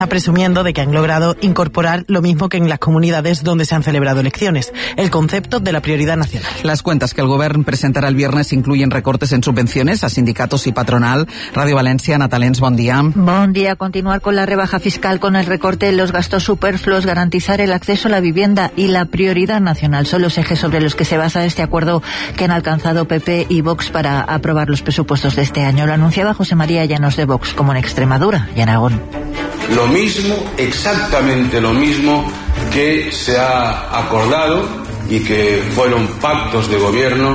presumiendo de que han logrado incorporar lo mismo que en las comunidades donde se han celebrado elecciones, el concepto de la prioridad nacional. Las cuentas que el Govern presentará el viernes incluyen recortes en subvenciones a sindicatos y patronal. Radio Valencia, Natalens, bon día. Bon día. Continuar con la rebaja fiscal, con el recorte de los gastos superfluos, garantizar el acceso a la vivienda y la prioridad nacional son los ejes sobre los que se basa este acuerdo que han alcanzado PP y Vox para aprobar los presupuestos de este año. Lo anunciaba José María Llanos de Vox, como en Extremadura y en Aragón. Lo mismo, exactamente lo mismo que se ha acordado y que fueron pactos de gobierno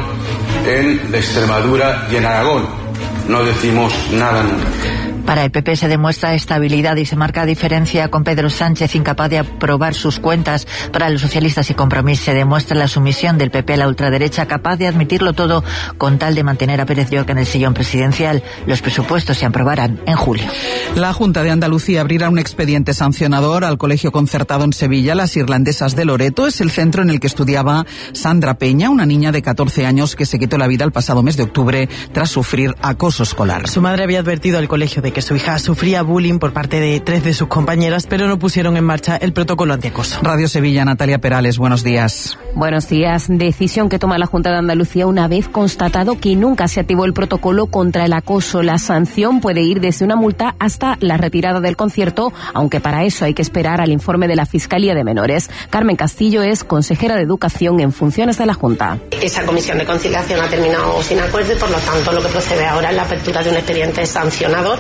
en Extremadura y en Aragón. No decimos nada nunca. Para el PP se demuestra estabilidad y se marca diferencia con Pedro Sánchez, incapaz de aprobar sus cuentas. Para los socialistas y Compromís se demuestra la sumisión del PP a la ultraderecha, capaz de admitirlo todo con tal de mantener a Pérez Llorca en el sillón presidencial. Los presupuestos se aprobarán en julio. La Junta de Andalucía abrirá un expediente sancionador al colegio concertado en Sevilla, Las Irlandesas de Loreto. Es el centro en el que estudiaba Sandra Peña, una niña de 14 años que se quitó la vida el pasado mes de octubre tras sufrir acoso escolar. Su madre había advertido al colegio de que su hija sufría bullying por parte de 3 de sus compañeras, pero no pusieron en marcha el protocolo antiacoso. Radio Sevilla, Natalia Perales, buenos días. Buenos días. Decisión que toma la Junta de Andalucía una vez constatado que nunca se activó el protocolo contra el acoso. La sanción puede ir desde una multa hasta la retirada del concierto, aunque para eso hay que esperar al informe de la Fiscalía de Menores. Carmen Castillo es consejera de Educación en funciones de la Junta. Esa comisión de conciliación ha terminado sin acuerdo y por lo tanto lo que procede ahora es la apertura de un expediente sancionador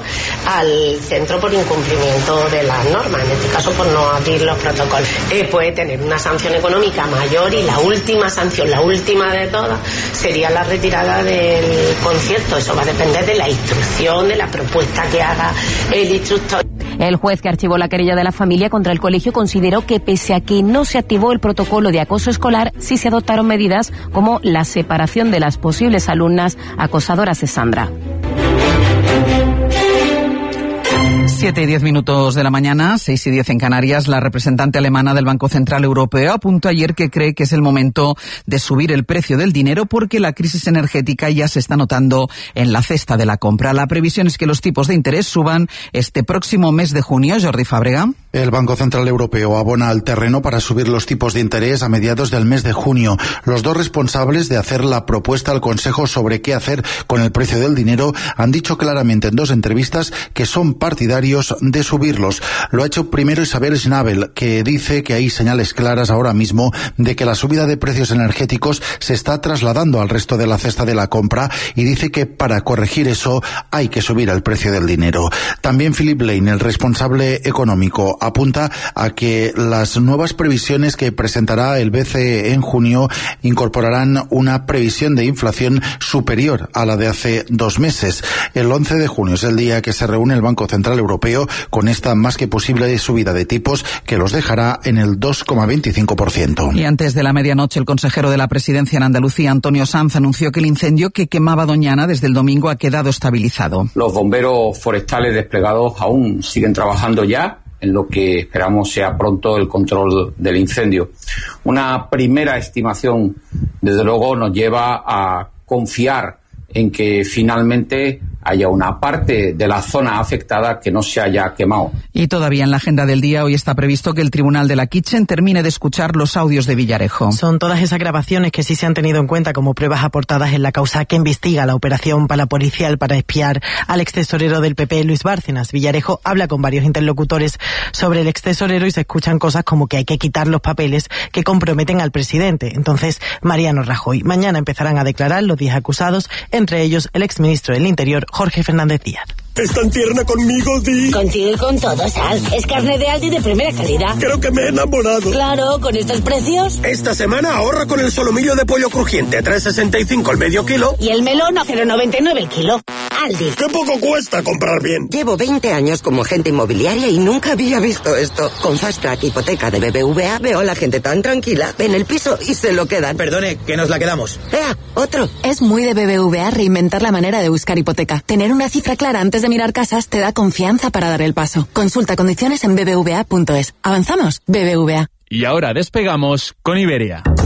al centro por incumplimiento de las normas, en este caso por no abrir los protocolos. Puede tener una sanción económica mayor y la última sanción, la última de todas, sería la retirada del concierto. Eso va a depender de la instrucción, de la propuesta que haga el instructor. El juez que archivó la querella de la familia contra el colegio consideró que pese a que no se activó el protocolo de acoso escolar, sí se adoptaron medidas como la separación de las posibles alumnas acosadoras de Sandra. 7:10 de la mañana, 6:10 en Canarias. La representante alemana del Banco Central Europeo apuntó ayer que cree que es el momento de subir el precio del dinero porque la crisis energética ya se está notando en la cesta de la compra. La previsión es que los tipos de interés suban este próximo mes de junio. Jordi Fábrega. El Banco Central Europeo abona al terreno para subir los tipos de interés a mediados del mes de junio. Los dos responsables de hacer la propuesta al Consejo sobre qué hacer con el precio del dinero han dicho claramente en dos entrevistas que son partidarios de subirlos. Lo ha hecho primero Isabel Schnabel, que dice que hay señales claras ahora mismo de que la subida de precios energéticos se está trasladando al resto de la cesta de la compra y dice que para corregir eso hay que subir el precio del dinero. También Philip Lane, el responsable económico, apunta a que las nuevas previsiones que presentará el BCE en junio incorporarán una previsión de inflación superior a la de hace 2 meses. El 11 de junio es el día que se reúne el Banco Central Europeo con esta más que posible subida de tipos que los dejará en el 2,25%. Y antes de la medianoche, el consejero de la Presidencia en Andalucía, Antonio Sanz, anunció que el incendio que quemaba Doñana desde el domingo ha quedado estabilizado. Los bomberos forestales desplegados aún siguen trabajando ya en lo que esperamos sea pronto el control del incendio. Una primera estimación, desde luego, nos lleva a confiar en que finalmente haya una parte de la zona afectada que no se haya quemado. Y todavía en la agenda del día, hoy está previsto que el Tribunal de la Kitchen termine de escuchar los audios de Villarejo. Son todas esas grabaciones que sí se han tenido en cuenta como pruebas aportadas en la causa que investiga la operación parapolicial para espiar al extesorero del PP, Luis Bárcenas. Villarejo habla con varios interlocutores sobre el extesorero y se escuchan cosas como que hay que quitar los papeles que comprometen al presidente. Entonces, Mariano Rajoy. Mañana empezarán a declarar los 10 acusados, entre ellos el exministro del Interior, Jorge Fernández Díaz. ¿Es tan tierna conmigo, Di? Contigo y con todo, Sal. Es carne de Aldi de primera calidad. Creo que me he enamorado. Claro, con estos precios. Esta semana ahorra con el solomillo de pollo crujiente, 3,65 el medio kilo. Y el melón a 0,99 el kilo. Aldi. ¡Qué poco cuesta comprar bien! Llevo 20 años como agente inmobiliaria y nunca había visto esto. Con Fast Track Hipoteca de BBVA veo a la gente tan tranquila. Ven el piso y se lo quedan. Perdone, que nos la quedamos. Otro. Es muy de BBVA reinventar la manera de buscar hipoteca. Tener una cifra clara antes de mirar casas te da confianza para dar el paso. Consulta condiciones en bbva.es. ¿Avanzamos? BBVA. Y ahora despegamos con Iberia.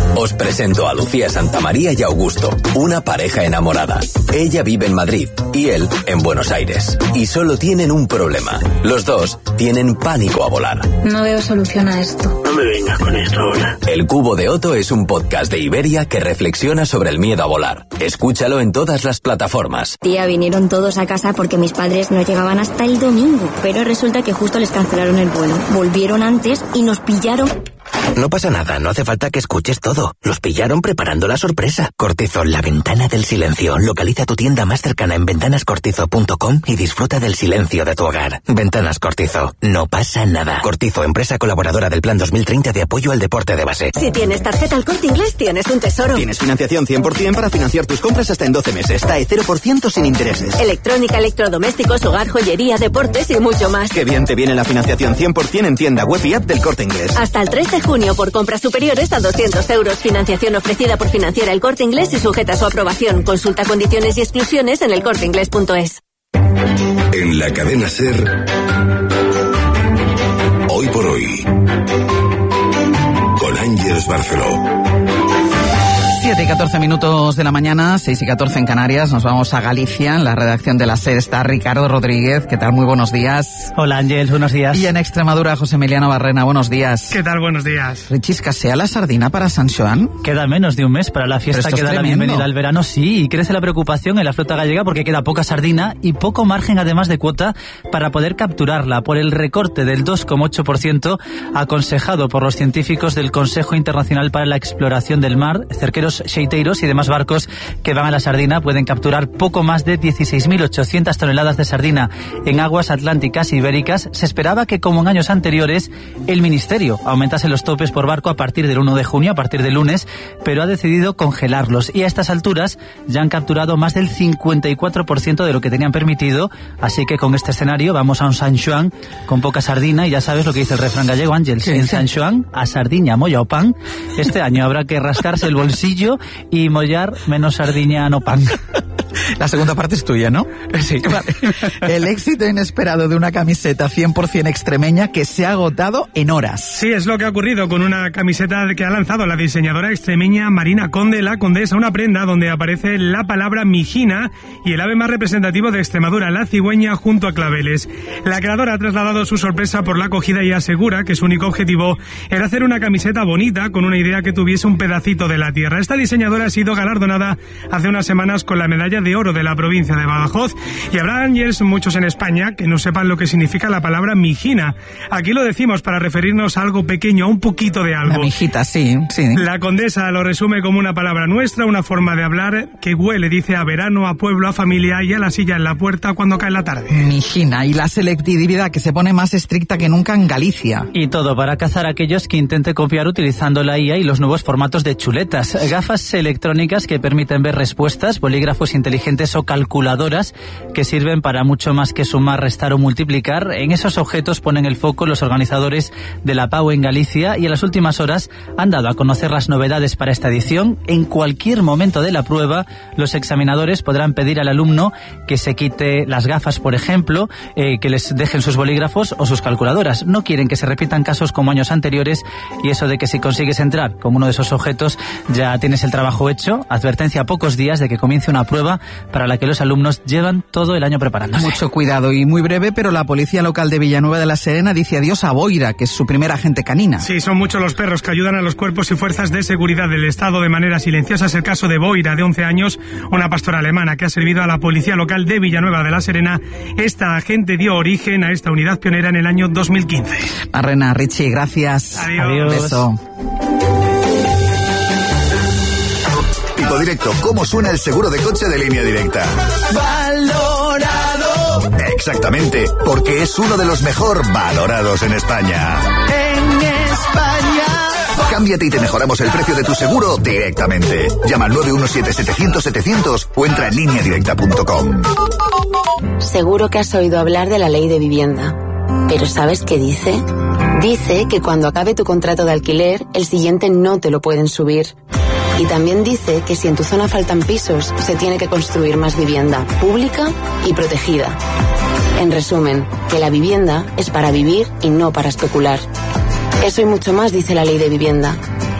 Os presento a Lucía Santamaría y Augusto, una pareja enamorada. Ella vive en Madrid y él en Buenos Aires. Y solo tienen un problema. Los dos tienen pánico a volar. No veo solución a esto. No me vengas con esto ahora. El Cubo de Otto es un podcast de Iberia que reflexiona sobre el miedo a volar. Escúchalo en todas las plataformas. Tía, vinieron todos a casa porque mis padres no llegaban hasta el domingo. Pero resulta que justo les cancelaron el vuelo. Volvieron antes y nos pillaron. No pasa nada, no hace falta que escuches todo. Los pillaron preparando la sorpresa. Cortizol, la ventana del silencio. Localiza tu tienda más cercana en ventanascortizo.com y disfruta del silencio de tu hogar. Ventanas Cortizo, no pasa nada. Cortizo, empresa colaboradora del Plan 2030 de apoyo al deporte de base. Si tienes tarjeta El Corte Inglés, tienes un tesoro. Tienes financiación 100% para financiar tus compras hasta en 12 meses. TAE 0% sin intereses. Electrónica, electrodomésticos, hogar, joyería, deportes y mucho más. Qué bien te viene la financiación 100% en tienda web y app del Corte Inglés. Hasta el 3 de junio por compras superiores a 200 euros. Financiación ofrecida por Financiera El Corte Inglés y sujeta a su aprobación. Consulta condiciones y exclusiones en elcorteinglés.es. En la cadena SER, Hoy por Hoy, con Ángeles Barceló. 7 y 14 minutos de la mañana, 6 y 14 en Canarias. Nos vamos a Galicia. En la redacción de la SER está Ricardo Rodríguez. ¿Qué tal? Muy buenos días. Hola, Ángel. Buenos días. Y en Extremadura, José Emiliano Barrena. Buenos días. ¿Qué tal? Buenos días. Richie, ¿escasea la sardina para San Xoán? Queda menos de un mes para la fiesta que da la bienvenida al verano. Sí, y crece la preocupación en la flota gallega porque queda poca sardina y poco margen, además de cuota, para poder capturarla por el recorte del 2,8% aconsejado por los científicos del Consejo Internacional para la Exploración del Mar. Cerqueros, xeiteiros y demás barcos que van a la sardina pueden capturar poco más de 16.800 toneladas de sardina en aguas atlánticas e ibéricas. Se esperaba que, como en años anteriores, el Ministerio aumentase los topes por barco a partir del 1 de junio, a partir del lunes, pero ha decidido congelarlos y a estas alturas ya han capturado más del 54% de lo que tenían permitido, así que con este escenario vamos a un San Xoán con poca sardina y ya sabes lo que dice el refrán gallego, Ángel, en San Xoán a sardiña, molla o pan. Este año habrá que rascarse el bolsillo y mollar menos sardiña no pan. La segunda parte es tuya, ¿no? Sí. Vale. El éxito inesperado de una camiseta 100% extremeña que se ha agotado en horas. Sí, es lo que ha ocurrido con una camiseta que ha lanzado la diseñadora extremeña Marina Conde, la condesa, una prenda donde aparece la palabra mijina y el ave más representativo de Extremadura, la cigüeña, junto a claveles. La creadora ha trasladado su sorpresa por la acogida y asegura que su único objetivo era hacer una camiseta bonita con una idea que tuviese un pedacito de la tierra. Esta diseñadora ha sido galardonada hace unas semanas con la medalla de oro de la provincia de Badajoz y habrá, Ángels, muchos en España que no sepan lo que significa la palabra mijina. Aquí lo decimos para referirnos a algo pequeño, a un poquito de algo. La mijita, sí, sí. La condesa lo resume como una palabra nuestra, una forma de hablar que huele, dice, a verano, a pueblo, a familia y a la silla en la puerta cuando cae la tarde. Mijina, y la selectividad que se pone más estricta que nunca en Galicia. Y todo para cazar a aquellos que intenten copiar utilizando la IA y los nuevos formatos de chuletas. Gafas electrónicas que permiten ver respuestas, bolígrafos inteligentes o calculadoras que sirven para mucho más que sumar, restar o multiplicar. En esos objetos ponen el foco los organizadores de la PAU en Galicia y en las últimas horas han dado a conocer las novedades para esta edición. En cualquier momento de la prueba, los examinadores podrán pedir al alumno que se quite las gafas, por ejemplo, que les dejen sus bolígrafos o sus calculadoras. No quieren que se repitan casos como años anteriores y eso de que si consigues entrar con uno de esos objetos ya tienes el trabajo hecho. Advertencia a pocos días de que comience una prueba para la que los alumnos llevan todo el año preparándose. Mucho cuidado y muy breve, pero la policía local de Villanueva de la Serena dice adiós a Boira, que es su primera agente canina. Sí, son muchos los perros que ayudan a los cuerpos y fuerzas de seguridad del Estado de manera silenciosa. Es el caso de Boira, de 11 años, una pastora alemana que ha servido a la policía local de Villanueva de la Serena. Esta agente dio origen a esta unidad pionera en el año 2015. Marrena, Richie, gracias. Adiós. Beso. Tipo Directo, ¿cómo suena el seguro de coche de Línea Directa? Valorado. Exactamente, porque es uno de los mejor valorados en España. En España. Cámbiate y te mejoramos el precio de tu seguro directamente. Llama al 917-700-700 o entra en lineadirecta.com. Seguro que has oído hablar de la ley de vivienda. ¿Pero sabes qué dice? Dice que cuando acabe tu contrato de alquiler, el siguiente no te lo pueden subir. Y también dice que si en tu zona faltan pisos, se tiene que construir más vivienda pública y protegida. En resumen, que la vivienda es para vivir y no para especular. Eso y mucho más dice la ley de vivienda.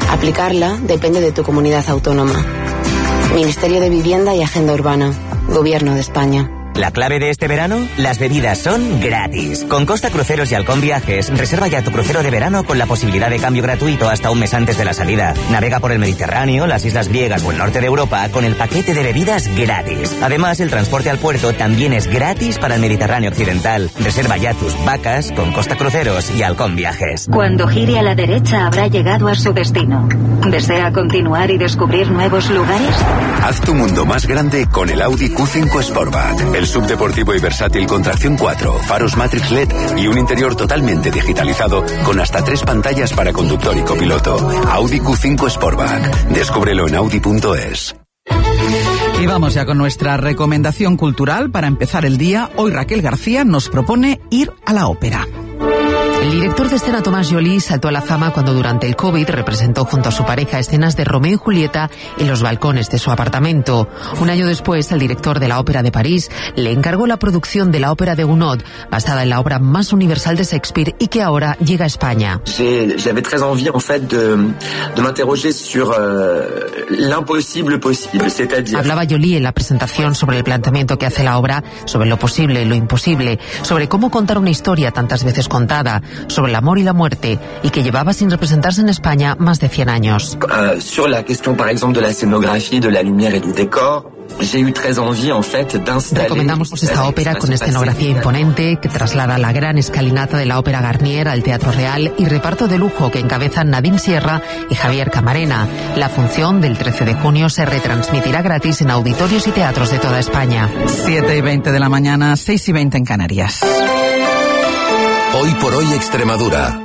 Aplicarla depende de tu comunidad autónoma. Ministerio de Vivienda y Agenda Urbana. Gobierno de España. La clave de este verano, las bebidas son gratis. Con Costa Cruceros y Halcón Viajes, reserva ya tu crucero de verano con la posibilidad de cambio gratuito hasta un mes antes de la salida. Navega por el Mediterráneo, las islas griegas o el norte de Europa con el paquete de bebidas gratis. Además, el transporte al puerto también es gratis para el Mediterráneo occidental. Reserva ya tus vacas con Costa Cruceros y Halcón Viajes. Cuando gire a la derecha habrá llegado a su destino. ¿Desea continuar y descubrir nuevos lugares? Haz tu mundo más grande con el Audi Q5 Sportback. El subdeportivo y versátil con tracción 4, faros Matrix LED y un interior totalmente digitalizado con hasta 3 pantallas para conductor y copiloto. Audi Q5 Sportback. Descúbrelo en audi.es. Y vamos ya con nuestra recomendación cultural para empezar el día. Hoy Raquel García nos propone ir a la ópera. El director de escena Tomás Joly saltó a la fama cuando durante el COVID representó junto a su pareja escenas de Romeo y Julieta en los balcones de su apartamento. Un año después, el director de la Ópera de París le encargó la producción de la ópera de Gounod, basada en la obra más universal de Shakespeare y que ahora llega a España. J'avais très envie, en fait, de m'interroger sur l'impossible possible, c'est-à-dire... Hablaba Joly en la presentación sobre el planteamiento que hace la obra, sobre lo posible, lo imposible, sobre cómo contar una historia tantas veces contada, sobre el amor y la muerte, y que llevaba sin representarse en España más de 100 años. Sur la question, par exemple, de la escenografía, de la lumière et du décor, j'ai eu très envie, en fait, d'installer... Recomendamos esta ópera con escenografía imponente que traslada la gran escalinata de la Ópera Garnier al Teatro Real y reparto de lujo que encabezan Nadine Sierra y Javier Camarena. La función del 13 de junio se retransmitirá gratis en auditorios y teatros de toda España. 7:20 de la mañana, 6:20 en Canarias. Hoy por hoy Extremadura.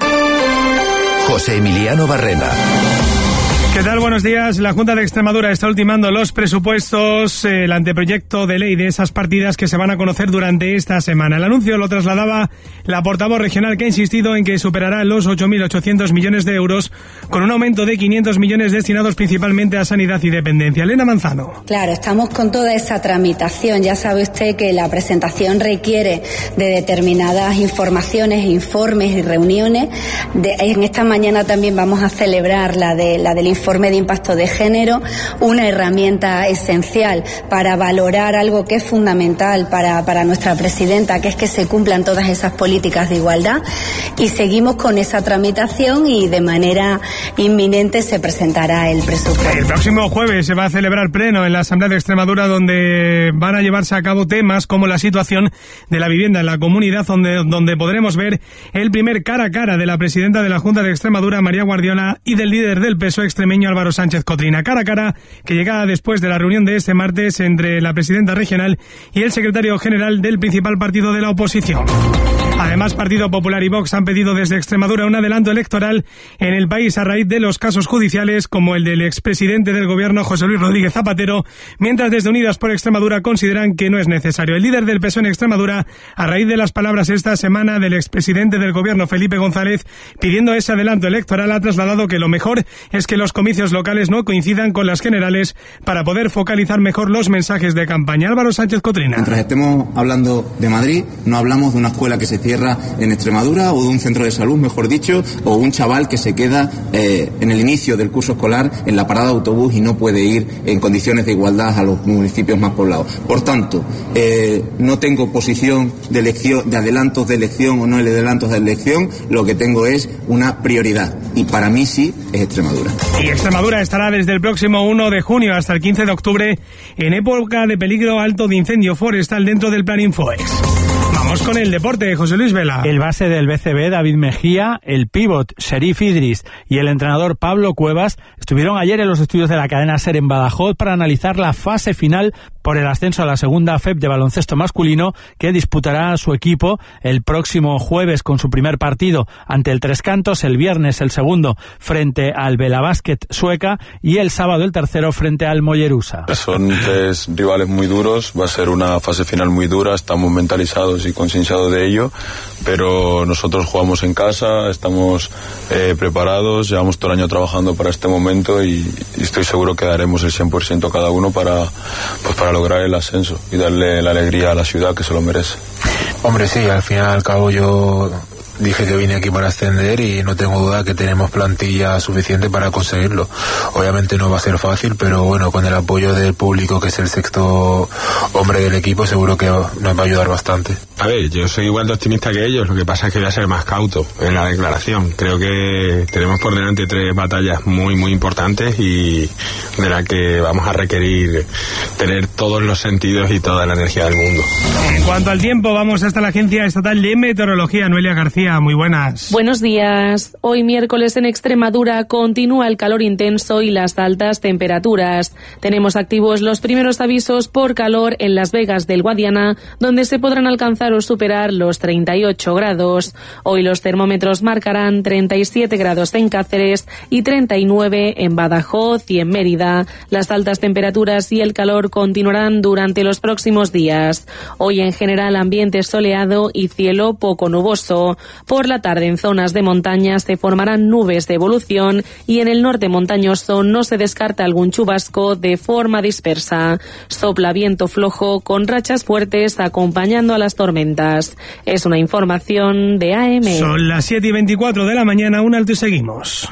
José Emiliano Barrena. ¿Qué tal? Buenos días. La Junta de Extremadura está ultimando los presupuestos, el anteproyecto de ley de esas partidas que se van a conocer durante esta semana. El anuncio lo trasladaba la portavoz regional, que ha insistido en que superará los 8.800 millones de euros, con un aumento de 500 millones destinados principalmente a sanidad y dependencia. Elena Manzano. Claro, estamos con toda esa tramitación. Ya sabe usted que la presentación requiere de determinadas informaciones, informes y reuniones. En esta mañana también vamos a celebrar la del informe de impacto de género, una herramienta esencial para valorar algo que es fundamental para nuestra presidenta, que es que se cumplan todas esas políticas de igualdad, y seguimos con esa tramitación y de manera inminente se presentará el presupuesto. El próximo jueves se va a celebrar pleno en la Asamblea de Extremadura, donde van a llevarse a cabo temas como la situación de la vivienda en la comunidad, donde podremos ver el primer cara a cara de la presidenta de la Junta de Extremadura, María Guardiola, y del líder del PSOE extremeño, Álvaro Sánchez Cotrina. Cara a cara que llega después de la reunión de este martes entre la presidenta regional y el secretario general del principal partido de la oposición. Además, Partido Popular y Vox han pedido desde Extremadura un adelanto electoral en el país a raíz de los casos judiciales como el del expresidente del gobierno José Luis Rodríguez Zapatero, mientras desde Unidas por Extremadura consideran que no es necesario. El líder del PSOE en Extremadura, a raíz de las palabras esta semana del expresidente del gobierno Felipe González pidiendo ese adelanto electoral, ha trasladado que lo mejor es que los comicios locales no coincidan con las generales para poder focalizar mejor los mensajes de campaña. Álvaro Sánchez Cotrina. Mientras estemos hablando de Madrid, no hablamos de una escuela que se cierra en Extremadura, o de un centro de salud, mejor dicho, o un chaval que se queda en el inicio del curso escolar en la parada de autobús y no puede ir en condiciones de igualdad a los municipios más poblados. Por tanto, no tengo posición de elección, de adelantos de elección o no de adelantos de elección. Lo que tengo es una prioridad, y para mí sí es Extremadura. Y Extremadura estará desde el próximo 1 de junio hasta el 15 de octubre en época de peligro alto de incendio forestal dentro del Plan Infoex. Vamos con el deporte, José Luis Vela. El base del BCB, David Mejía, el pívot Sherif Idris y el entrenador Pablo Cuevas estuvieron ayer en los estudios de la cadena SER en Badajoz para analizar la fase final por el ascenso a la segunda FEP de baloncesto masculino, que disputará su equipo el próximo jueves con su primer partido ante el Tres Cantos, el viernes el segundo frente al Bela Basket Sueca y el sábado el tercero frente al Mollerusa. Son tres rivales muy duros, va a ser una fase final muy dura, estamos mentalizados y concienciados de ello, pero nosotros jugamos en casa, estamos preparados, llevamos todo el año trabajando para este momento y estoy seguro que daremos el 100% cada uno para lograr el ascenso y darle la alegría a la ciudad que se lo merece. Hombre, sí, al fin y al cabo yo dije que vine aquí para ascender y no tengo duda que tenemos plantilla suficiente para conseguirlo. Obviamente no va a ser fácil, pero bueno, con el apoyo del público, que es el sexto hombre del equipo, seguro que nos va a ayudar bastante. A ver, yo soy igual de optimista que ellos, lo que pasa es que voy a ser más cauto en la declaración. Creo que tenemos por delante 3 batallas muy muy importantes y de las que vamos a requerir tener todos los sentidos y toda la energía del mundo. En cuanto al tiempo, vamos hasta la Agencia Estatal de Meteorología. Noelia García, muy buenas. Buenos días. Hoy miércoles en Extremadura continúa el calor intenso y las altas temperaturas. Tenemos activos los primeros avisos por calor en Las Vegas del Guadiana, donde se podrán alcanzar o superar los 38 grados. Hoy los termómetros marcarán 37 grados en Cáceres y 39 en Badajoz y en Mérida. Las altas temperaturas y el calor continuarán durante los próximos días. Hoy en general ambiente soleado y cielo poco nuboso. Por la tarde en zonas de montaña se formarán nubes de evolución y en el norte montañoso no se descarta algún chubasco de forma dispersa. Sopla viento flojo con rachas fuertes acompañando a las tormentas. Es una información de AM. Son las 7:24 de la mañana, un alto y seguimos.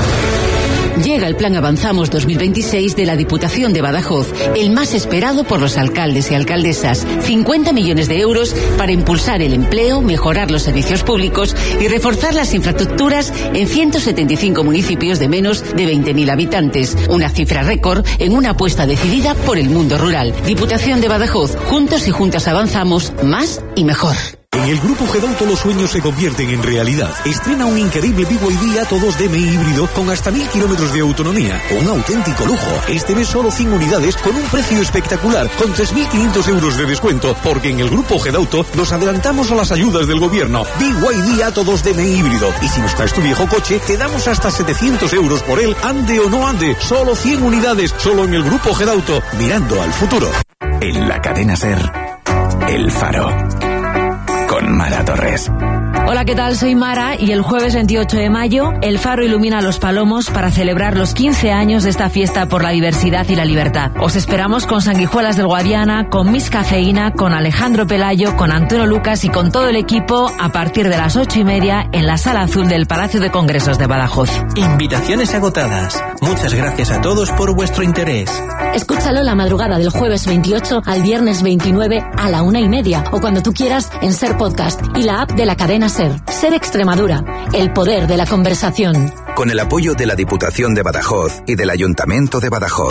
Llega el Plan Avanzamos 2026 de la Diputación de Badajoz, el más esperado por los alcaldes y alcaldesas. 50 millones de euros para impulsar el empleo, mejorar los servicios públicos y reforzar las infraestructuras en 175 municipios de menos de 20.000 habitantes. Una cifra récord en una apuesta decidida por el mundo rural. Diputación de Badajoz, juntos y juntas avanzamos más y mejor. En el Grupo Gedauto los sueños se convierten en realidad. Estrena un increíble BYD Atto 2 DMI híbrido con hasta 1000 kilómetros de autonomía. Un auténtico lujo. Este mes solo 100 unidades con un precio espectacular, con 3.500 euros de descuento, porque en el Grupo Gedauto nos adelantamos a las ayudas del gobierno. BYD Atto 2 DMI híbrido. Y si nos traes tu viejo coche, te damos hasta 700 euros por él, ande o no ande. Solo 100 unidades, solo en el Grupo Gedauto, mirando al futuro. En la cadena SER, El Faro, con Mara Torres. Hola, ¿qué tal? Soy Mara y el jueves 28 de mayo El Faro ilumina Los Palomos para celebrar los 15 años de esta fiesta por la diversidad y la libertad. Os esperamos con Sanguijuelas del Guadiana, con Miss Cafeína, con Alejandro Pelayo, con Antonio Lucas y con todo el equipo a partir de las 8:30 en la Sala Azul del Palacio de Congresos de Badajoz. Invitaciones agotadas. Muchas gracias a todos por vuestro interés. Escúchalo la madrugada del jueves 28 al viernes 29 a la 1:30 o cuando tú quieras en SER Podcast y la app de la cadena SER. SER Extremadura, el poder de la conversación. Con el apoyo de la Diputación de Badajoz y del Ayuntamiento de Badajoz.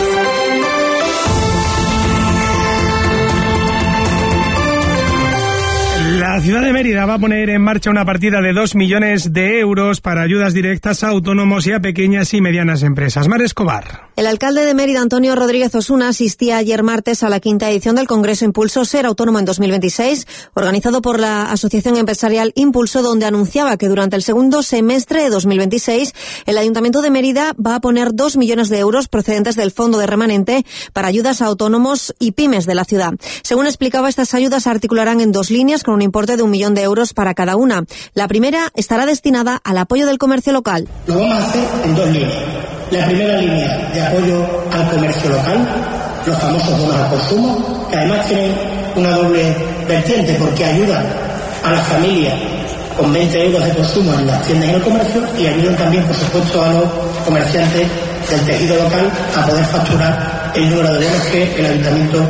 La ciudad de Mérida va a poner en marcha una partida de 2 millones de euros para ayudas directas a autónomos y a pequeñas y medianas empresas. Mar Escobar. El alcalde de Mérida, Antonio Rodríguez Osuna, asistía ayer martes a la 5ª edición del Congreso Impulso Ser Autónomo en 2026, organizado por la Asociación Empresarial Impulso, donde anunciaba que durante el segundo semestre de 2026 el Ayuntamiento de Mérida va a poner 2 millones de euros procedentes del Fondo de Remanente para ayudas a autónomos y pymes de la ciudad. Según explicaba, estas ayudas se articularán en 2 líneas con un importe de 1 millón de euros para cada una. La primera estará destinada al apoyo del comercio local. Lo vamos a hacer en 2 líneas. La primera línea de apoyo al comercio local, los famosos bonos al consumo, que además tienen una doble vertiente porque ayudan a las familias con 20 euros de consumo en las tiendas y en el comercio y ayudan también, por supuesto, a los comerciantes del tejido local a poder facturar el número de bonos que el ayuntamiento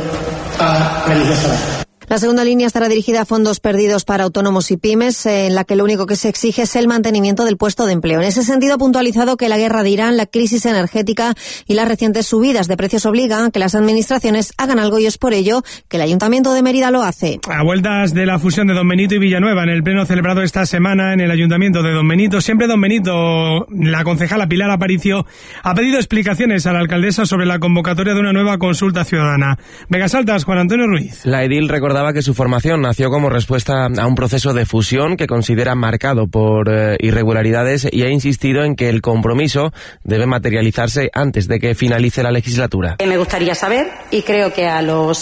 ha realizado. La segunda línea estará dirigida a fondos perdidos para autónomos y pymes, en la que lo único que se exige es el mantenimiento del puesto de empleo. En ese sentido, ha puntualizado que la guerra de Irán, la crisis energética y las recientes subidas de precios obligan a que las administraciones hagan algo y es por ello que el Ayuntamiento de Mérida lo hace. A vueltas de la fusión de Don Benito y Villanueva, en el pleno celebrado esta semana en el Ayuntamiento de Don Benito, siempre Don Benito, la concejala Pilar Aparicio ha pedido explicaciones a la alcaldesa sobre la convocatoria de una nueva consulta ciudadana. Vegas Altas, Juan Antonio Ruiz. La edil recordaba que su formación nació como respuesta a un proceso de fusión que considera marcado por irregularidades y ha insistido en que el compromiso debe materializarse antes de que finalice la legislatura. Me gustaría saber, y creo que a los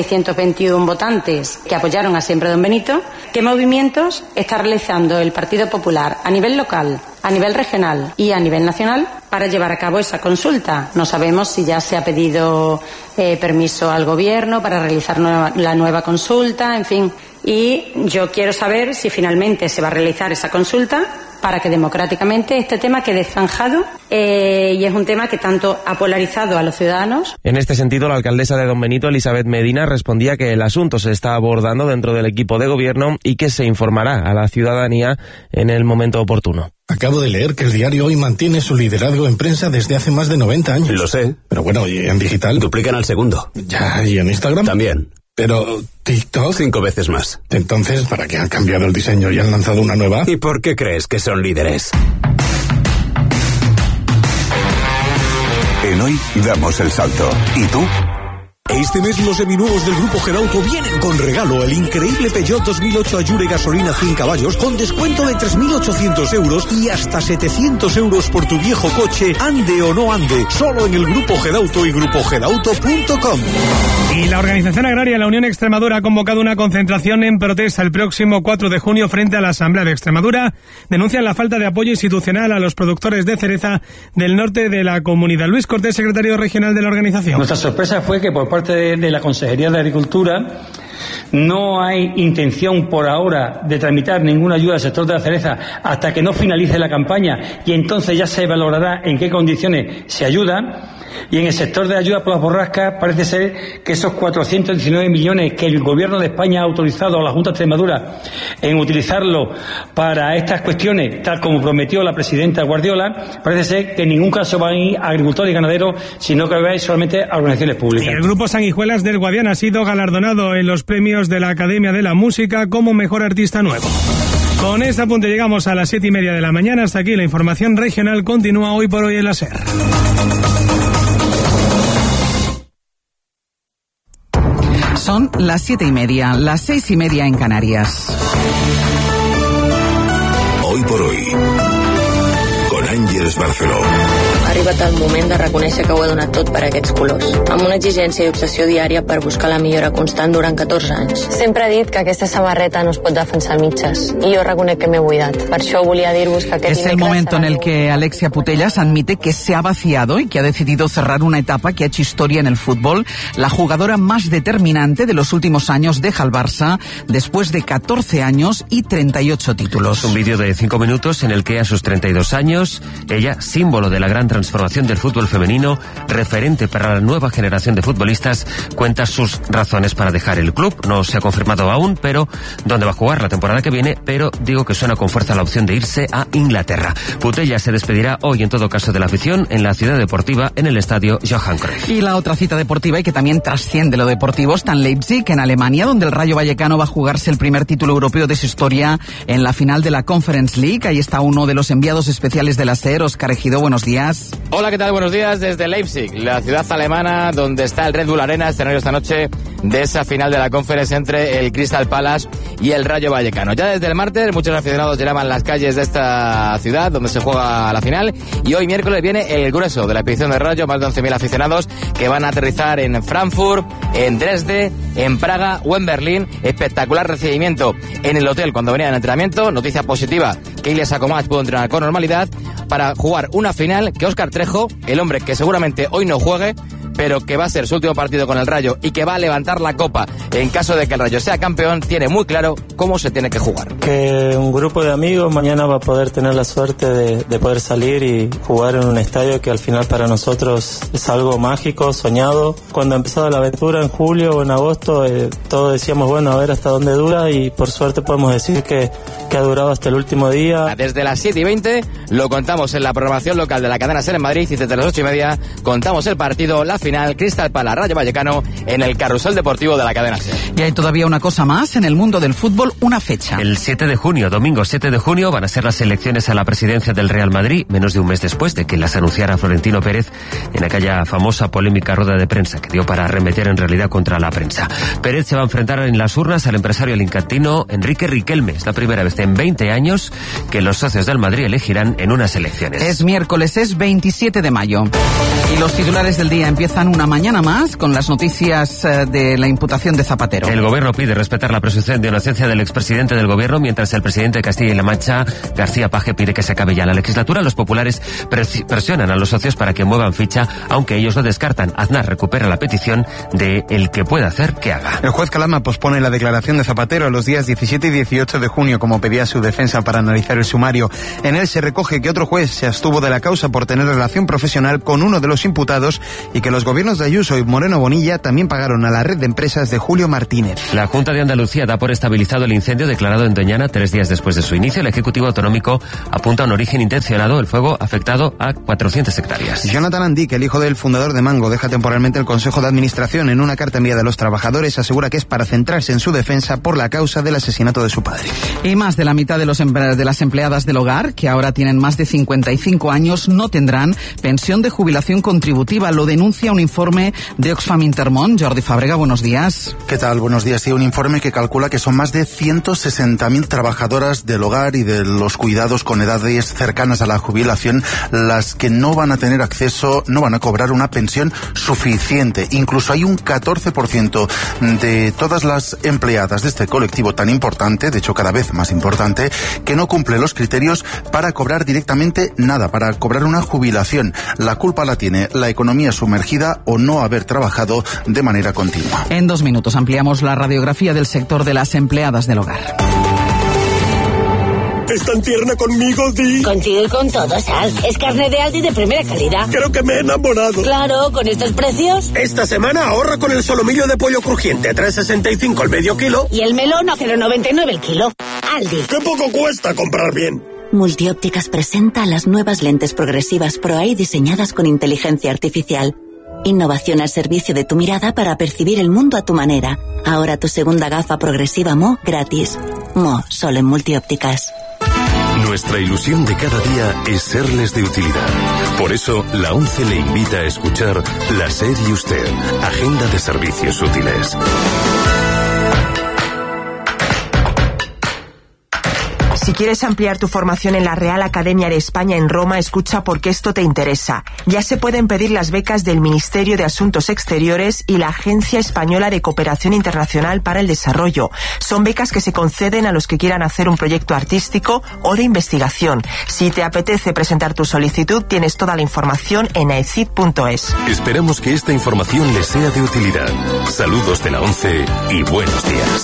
6.621 votantes que apoyaron a Siempre Don Benito, qué movimientos está realizando el Partido Popular a nivel local, a nivel regional y a nivel nacional para llevar a cabo esa consulta. No sabemos si ya se ha pedido permiso al Gobierno para realizar la nueva consulta, en fin. Y yo quiero saber si finalmente se va a realizar esa consulta para que democráticamente este tema quede zanjado, y es un tema que tanto ha polarizado a los ciudadanos. En este sentido, la alcaldesa de Don Benito, Elizabeth Medina, respondía que el asunto se está abordando dentro del equipo de gobierno y que se informará a la ciudadanía en el momento oportuno. Acabo de leer que el diario Hoy mantiene su liderazgo en prensa desde hace más de 90 años. Lo sé. Pero bueno, ¿y en digital? Duplican al segundo. Ya, ¿y en Instagram? También. Pero TikTok... 5 veces más. Entonces, ¿para qué han cambiado el diseño y han lanzado una nueva? ¿Y por qué crees que son líderes? En Hoy damos el salto. ¿Y tú? Este mes los seminuevos del Grupo Gerauto vienen con regalo el increíble Peugeot 2008 Allure gasolina 100 caballos con descuento de 3.800 euros y hasta 700 euros por tu viejo coche, ande o no ande, solo en el Grupo Gerauto y grupogerauto.com. Y la Organización Agraria La Unión Extremadura ha convocado una concentración en protesta el próximo 4 de junio frente a la Asamblea de Extremadura. Denuncian la falta de apoyo institucional a los productores de cereza del norte de la comunidad. Luis Cortés, secretario regional de la organización. Nuestra sorpresa fue que por parte de la Consejería de Agricultura no hay intención por ahora de tramitar ninguna ayuda al sector de la cereza hasta que no finalice la campaña, y entonces ya se valorará en qué condiciones se ayuda. Y en el sector de ayuda por las borrascas parece ser que esos 419 millones que el Gobierno de España ha autorizado a la Junta de Extremadura en utilizarlo para estas cuestiones, tal como prometió la presidenta Guardiola, parece ser que en ningún caso van a ir a agricultores y ganaderos, sino que va a ir solamente a organizaciones públicas. Y el Grupo Sanguijuelas del Guadiana ha sido galardonado en los premios de la Academia de la Música como Mejor Artista Nuevo. Con este apunte llegamos a las 7:30 de la mañana. Hasta aquí la información regional continúa hoy por hoy en la SER. Son las 7:30, las 6:30 en Canarias. Hoy por hoy, con Ángeles Barceló. Ha arribat el moment de reconèixer que ho he donat tot per aquests colors, amb una exigència i obsessió diària per buscar la millora constant durant 14 anys. Sempre he dit que aquesta samarreta no es pot defensar a mitges, i jo reconec que m'he buidat. Per això volia dir-vos que aquest Es el momento en el que Alexia Putellas admite que se ha vaciado y que ha decidido cerrar una etapa que ha hecho historia en el fútbol. La jugadora más determinante de los últimos años deja al Barça después de 14 años y 38 títulos. Un vídeo de 5 minutos en el que a sus 32 años, ella, símbolo de la gran transformación del fútbol femenino, referente para la nueva generación de futbolistas, cuenta sus razones para dejar el club. No se ha confirmado aún, pero dónde va a jugar la temporada que viene, pero digo que suena con fuerza la opción de irse a Inglaterra. Putellas se despedirá hoy en todo caso de la afición en la ciudad deportiva en el estadio Johan Cruyff. Y la otra cita deportiva y que también trasciende lo deportivo está en Leipzig, en Alemania, donde el Rayo Vallecano va a jugarse el primer título europeo de su historia en la final de la Conference League. Ahí está uno de los enviados especiales de la SER, Óscar Ejido, buenos días. Hola, ¿qué tal? Buenos días desde Leipzig, la ciudad alemana donde está el Red Bull Arena, escenario esta noche de esa final de la Conference entre el Crystal Palace y el Rayo Vallecano. Ya desde el martes muchos aficionados llenaban las calles de esta ciudad donde se juega la final, y hoy miércoles viene el grueso de la expedición de Rayo, más de 11.000 aficionados que van a aterrizar en Frankfurt, en Dresde, en Praga o en Berlín. Espectacular recibimiento en el hotel cuando venían al entrenamiento. Noticia positiva que Ilya Sakomach pudo entrenar con normalidad para jugar una final que Óscar Trejo, el hombre que seguramente hoy no juegue, pero que va a ser su último partido con el Rayo y que va a levantar la copa en caso de que el Rayo sea campeón, tiene muy claro cómo se tiene que jugar. Que un grupo de amigos mañana va a poder tener la suerte de poder salir y jugar en un estadio que al final para nosotros es algo mágico, soñado. Cuando empezó la aventura en julio o en agosto, todos decíamos, bueno, a ver hasta dónde dura, y por suerte podemos decir que ha durado hasta el último día. Desde las 7:20 lo contamos en la programación local de la cadena SER en Madrid, y desde las 8:30 contamos el partido, la final, Crystal Palace Rayo Vallecano en el carrusel deportivo de la cadena SER. Y hay todavía una cosa más en el mundo del fútbol, una fecha. El 7 de junio, domingo 7 de junio, van a ser las elecciones a la presidencia del Real Madrid, menos de un mes después de que las anunciara Florentino Pérez en aquella famosa polémica rueda de prensa que dio para arremeter en realidad contra la prensa. Pérez se va a enfrentar en las urnas al empresario alicantino Enrique Riquelme. Es la primera vez en 20 años que los socios del Madrid elegirán en unas elecciones. Es miércoles, es 27 de mayo. Y los titulares del día empiezan están una mañana más con las noticias de la imputación de Zapatero. El gobierno pide respetar la presunción de inocencia del expresidente del gobierno, mientras el presidente de Castilla y La Mancha, García Paje, pide que se acabe ya la legislatura. Los populares presionan a los socios para que muevan ficha, aunque ellos lo descartan. Aznar recupera la petición de el que pueda hacer, que haga. El juez Calama pospone la declaración de Zapatero a los días 17 y 18 de junio, como pedía su defensa para analizar el sumario. En él se recoge que otro juez se abstuvo de la causa por tener relación profesional con uno de los imputados y que los gobiernos de Ayuso y Moreno Bonilla también pagaron a la red de empresas de Julio Martínez. La Junta de Andalucía da por estabilizado el incendio declarado en Doñana 3 días después de su inicio. El Ejecutivo Autonómico apunta a un origen intencionado. El fuego ha afectado a 400 hectáreas. Jonathan Andic, el hijo del fundador de Mango, deja temporalmente el Consejo de Administración. En una carta enviada a los trabajadores asegura que es para centrarse en su defensa por la causa del asesinato de su padre. Y más de la mitad de las empleadas del hogar, que ahora tienen más de 55 años, no tendrán pensión de jubilación contributiva. Lo denuncia un informe de Oxfam Intermón. Jordi Fàbrega, buenos días. ¿Qué tal? Buenos días. Sí, un informe que calcula que son más de 160.000 trabajadoras del hogar y de los cuidados con edades cercanas a la jubilación las que no van a tener acceso, no van a cobrar una pensión suficiente. Incluso hay un 14% de todas las empleadas de este colectivo tan importante, de hecho cada vez más importante, que no cumple los criterios para cobrar directamente nada, para cobrar una jubilación. La culpa la tiene la economía sumergida o no haber trabajado de manera continua. En 2 minutos ampliamos la radiografía del sector de las empleadas del hogar. ¿Es tan tierna conmigo, Di? Contigo y con todo, Sal. Es carne de Aldi de primera calidad. Creo que me he enamorado. Claro, con estos precios. Esta semana ahorra con el solomillo de pollo crujiente, 3,65 el medio kilo. Y el melón a 0,99 el kilo. Aldi. ¡Qué poco cuesta comprar bien! Multiópticas presenta las nuevas lentes progresivas ProEye diseñadas con inteligencia artificial. Innovación al servicio de tu mirada para percibir el mundo a tu manera. Ahora tu segunda gafa progresiva Mo gratis. Mo, solo en Multiópticas. Nuestra ilusión de cada día es serles de utilidad. Por eso, la ONCE le invita a escuchar La SER y Usted, Agenda de Servicios Útiles. Si quieres ampliar tu formación en la Real Academia de España en Roma, escucha porque esto te interesa. Ya se pueden pedir las becas del Ministerio de Asuntos Exteriores y la Agencia Española de Cooperación Internacional para el Desarrollo. Son becas que se conceden a los que quieran hacer un proyecto artístico o de investigación. Si te apetece presentar tu solicitud, tienes toda la información en aecid.es. Esperamos que esta información les sea de utilidad. Saludos de la ONCE y buenos días.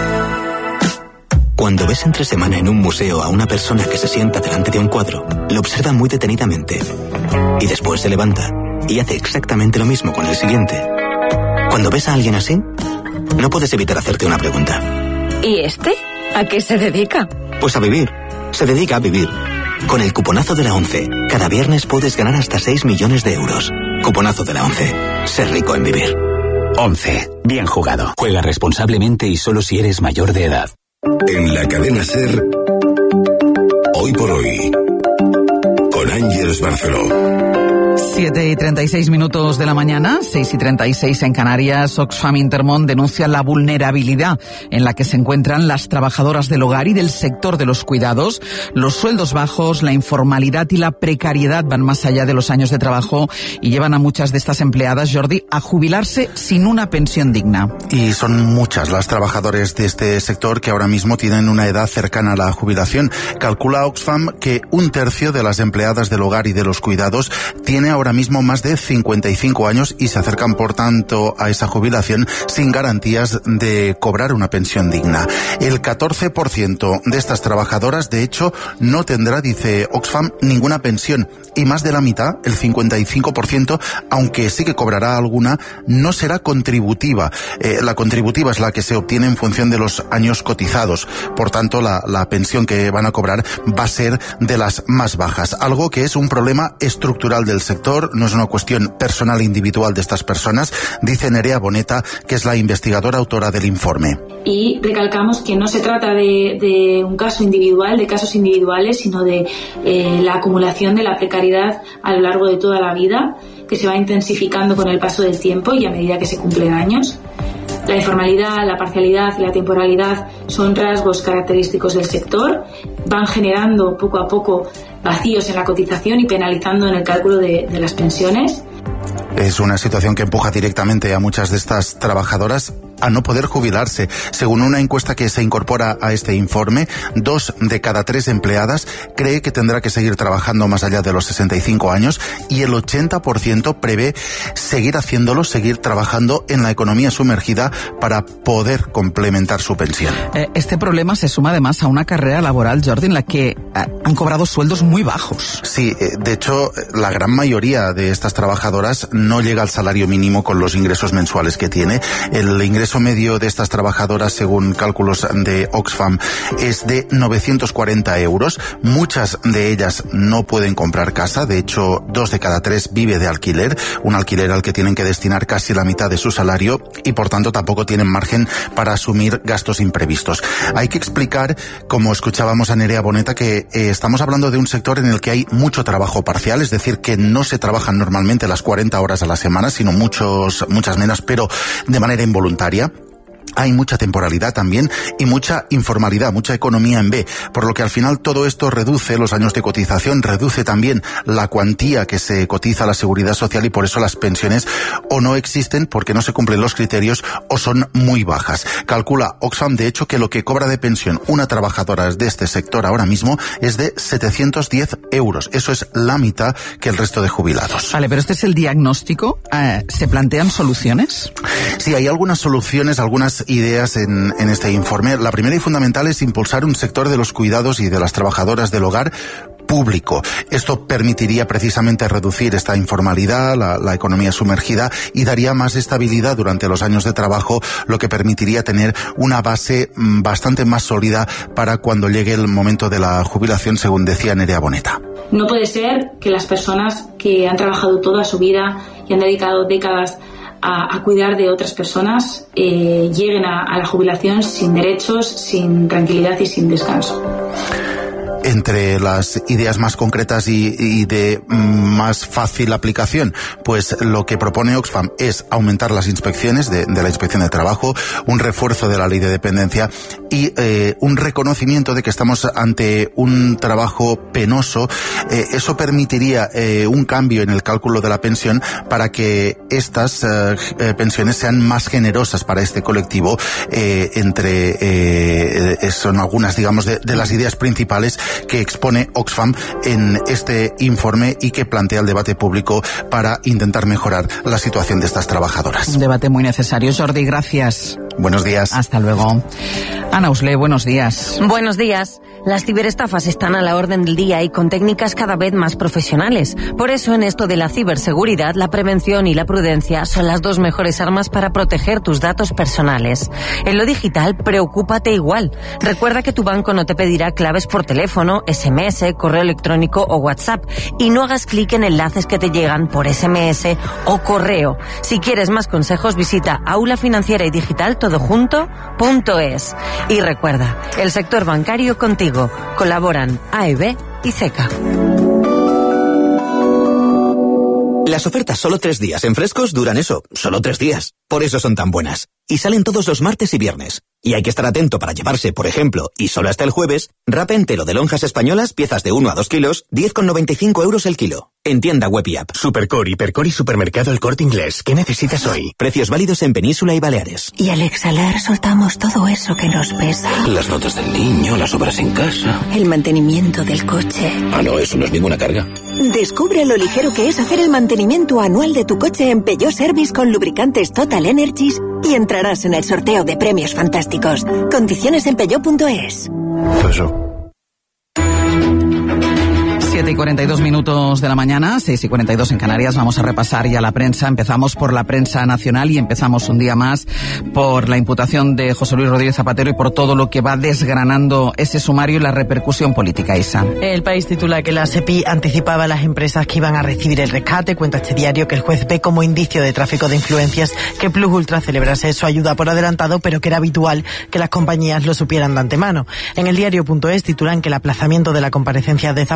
Cuando ves entre semana en un museo a una persona que se sienta delante de un cuadro, lo observa muy detenidamente y después se levanta y hace exactamente lo mismo con el siguiente. Cuando ves a alguien así, no puedes evitar hacerte una pregunta. ¿Y este? ¿A qué se dedica? Pues a vivir. Se dedica a vivir. Con el cuponazo de la ONCE, cada viernes puedes ganar hasta 6 millones de euros. Cuponazo de la ONCE. Ser rico en vivir. ONCE. Bien jugado. Juega responsablemente y solo si eres mayor de edad. En la cadena SER, Hoy por Hoy, con Ángeles Barceló. 7:36 de la mañana, 6:36 en Canarias. Oxfam Intermón denuncia la vulnerabilidad en la que se encuentran las trabajadoras del hogar y del sector de los cuidados. Los sueldos bajos, la informalidad y la precariedad van más allá de los años de trabajo y llevan a muchas de estas empleadas, Jordi, a jubilarse sin una pensión digna. Y son muchas las trabajadoras de este sector que ahora mismo tienen una edad cercana a la jubilación. Calcula Oxfam que 1/3 de las empleadas del hogar y de los cuidados tiene ahora mismo más de 55 años y se acercan, por tanto, a esa jubilación sin garantías de cobrar una pensión digna. El 14% de estas trabajadoras, de hecho, no tendrá, dice Oxfam, ninguna pensión. Y más de la mitad, el 55%, aunque sí que cobrará alguna, no será contributiva. La contributiva es la que se obtiene en función de los años cotizados. Por tanto, la pensión que van a cobrar va a ser de las más bajas. Algo que es un problema estructural del sector, no es una cuestión personal e individual de estas personas, dice Nerea Boneta, que es la investigadora autora del informe. Y recalcamos que no se trata de un caso individual, de casos individuales, sino de la acumulación de la precariedad a lo largo de toda la vida, que se va intensificando con el paso del tiempo y a medida que se cumplen años. La informalidad, la parcialidad y la temporalidad son rasgos característicos del sector, van generando poco a poco vacíos en la cotización y penalizando en el cálculo de las pensiones. Es una situación que empuja directamente a muchas de estas trabajadoras a no poder jubilarse. Según una encuesta que se incorpora a este informe, 2 de cada 3 empleadas cree que tendrá que seguir trabajando más allá de los 65 años y el 80% prevé seguir haciéndolo, seguir trabajando en la economía sumergida para poder complementar su pensión. Este problema se suma además a una carrera laboral, Jordi, en la que han cobrado sueldos muy bajos. Sí, de hecho, la gran mayoría de estas trabajadoras no llega al salario mínimo con los ingresos mensuales que tiene. El ingreso medio de estas trabajadoras, según cálculos de Oxfam, es de 940 euros. Muchas de ellas no pueden comprar casa. De hecho, 2 de cada 3 vive de alquiler, un alquiler al que tienen que destinar casi la mitad de su salario y, por tanto, tampoco tienen margen para asumir gastos imprevistos. Hay que explicar, como escuchábamos a Nerea Boneta, que estamos hablando de un sector en el que hay mucho trabajo parcial, es decir, que no se trabajan normalmente las 40 horas a la semana, sino muchas menos, pero de manera involuntaria. Hay mucha temporalidad también y mucha informalidad, mucha economía en B, por lo que al final todo esto reduce los años de cotización, reduce también la cuantía que se cotiza a la seguridad social y por eso las pensiones o no existen porque no se cumplen los criterios o son muy bajas. Calcula Oxfam, de hecho, que lo que cobra de pensión una trabajadora de este sector ahora mismo es de 710 euros. Eso es la mitad que el resto de jubilados. Vale, pero este es el diagnóstico. ¿Se plantean soluciones? Sí, hay algunas soluciones, algunas ideas en este informe. La primera y fundamental es impulsar un sector de los cuidados y de las trabajadoras del hogar público. Esto permitiría precisamente reducir esta informalidad, la economía sumergida, y daría más estabilidad durante los años de trabajo, lo que permitiría tener una base bastante más sólida para cuando llegue el momento de la jubilación, según decía Nerea Boneta. No puede ser que las personas que han trabajado toda su vida y han dedicado décadas a cuidar de otras personas lleguen a la jubilación sin derechos, sin tranquilidad y sin descanso. Entre las ideas más concretas y de más fácil aplicación, pues lo que propone Oxfam es aumentar las inspecciones de la Inspección de Trabajo, un refuerzo de la ley de dependencia y un reconocimiento de que estamos ante un trabajo penoso. Eso permitiría un cambio en el cálculo de la pensión para que estas pensiones sean más generosas para este colectivo. Son algunas, digamos, de las ideas principales que expone Oxfam en este informe y que plantea el debate público para intentar mejorar la situación de estas trabajadoras. Un debate muy necesario. Jordi, gracias. Buenos días. Hasta luego. Ana Usle, buenos días. Buenos días. Las ciberestafas están a la orden del día y con técnicas cada vez más profesionales. Por eso, en esto de la ciberseguridad, la prevención y la prudencia son las 2 mejores armas para proteger tus datos personales. En lo digital, preocúpate igual. Recuerda que tu banco no te pedirá claves por teléfono, SMS, correo electrónico o WhatsApp, y no hagas clic en enlaces que te llegan por SMS o correo. Si quieres más consejos, visita aulafinanciera y digital todojunto.es. Y recuerda, el sector bancario contigo. Colaboran AEB y CECA. Las ofertas solo 3 días en Frescos duran eso, solo 3 días. Por eso son tan buenas. Y salen todos los martes y viernes. Y hay que estar atento para llevarse, por ejemplo, y solo hasta el jueves, wrap entero de lonjas españolas, piezas de 1 a 2 kilos, 10,95 euros el kilo. En tienda web y app. Supercor, Hipercor y Supermercado El Corte Inglés. ¿Qué necesitas hoy? Precios válidos en Península y Baleares. Y al exhalar soltamos todo eso que nos pesa. Las notas del niño, las obras en casa. El mantenimiento del coche. Ah, no, eso no es ninguna carga. Descubre lo ligero que es hacer el mantenimiento anual de tu coche en Peugeot Service con lubricantes Total Energies y entrarás en el sorteo de premios fantásticos. Condiciones en peugeot.es. 7:42 de la mañana, 6:42 en Canarias. Vamos a repasar ya la prensa. Empezamos por la prensa nacional y empezamos un día más por la imputación de José Luis Rodríguez Zapatero y por todo lo que va desgranando ese sumario y la repercusión política, Isa. El País titula que la SEPI anticipaba a las empresas que iban a recibir el rescate. Cuenta este diario que el juez ve como indicio de tráfico de influencias que Plus Ultra celebrase su ayuda por adelantado, pero que era habitual que las compañías lo supieran de antemano. En el diario.es titulan que el aplazamiento de la comparecencia de Zapatero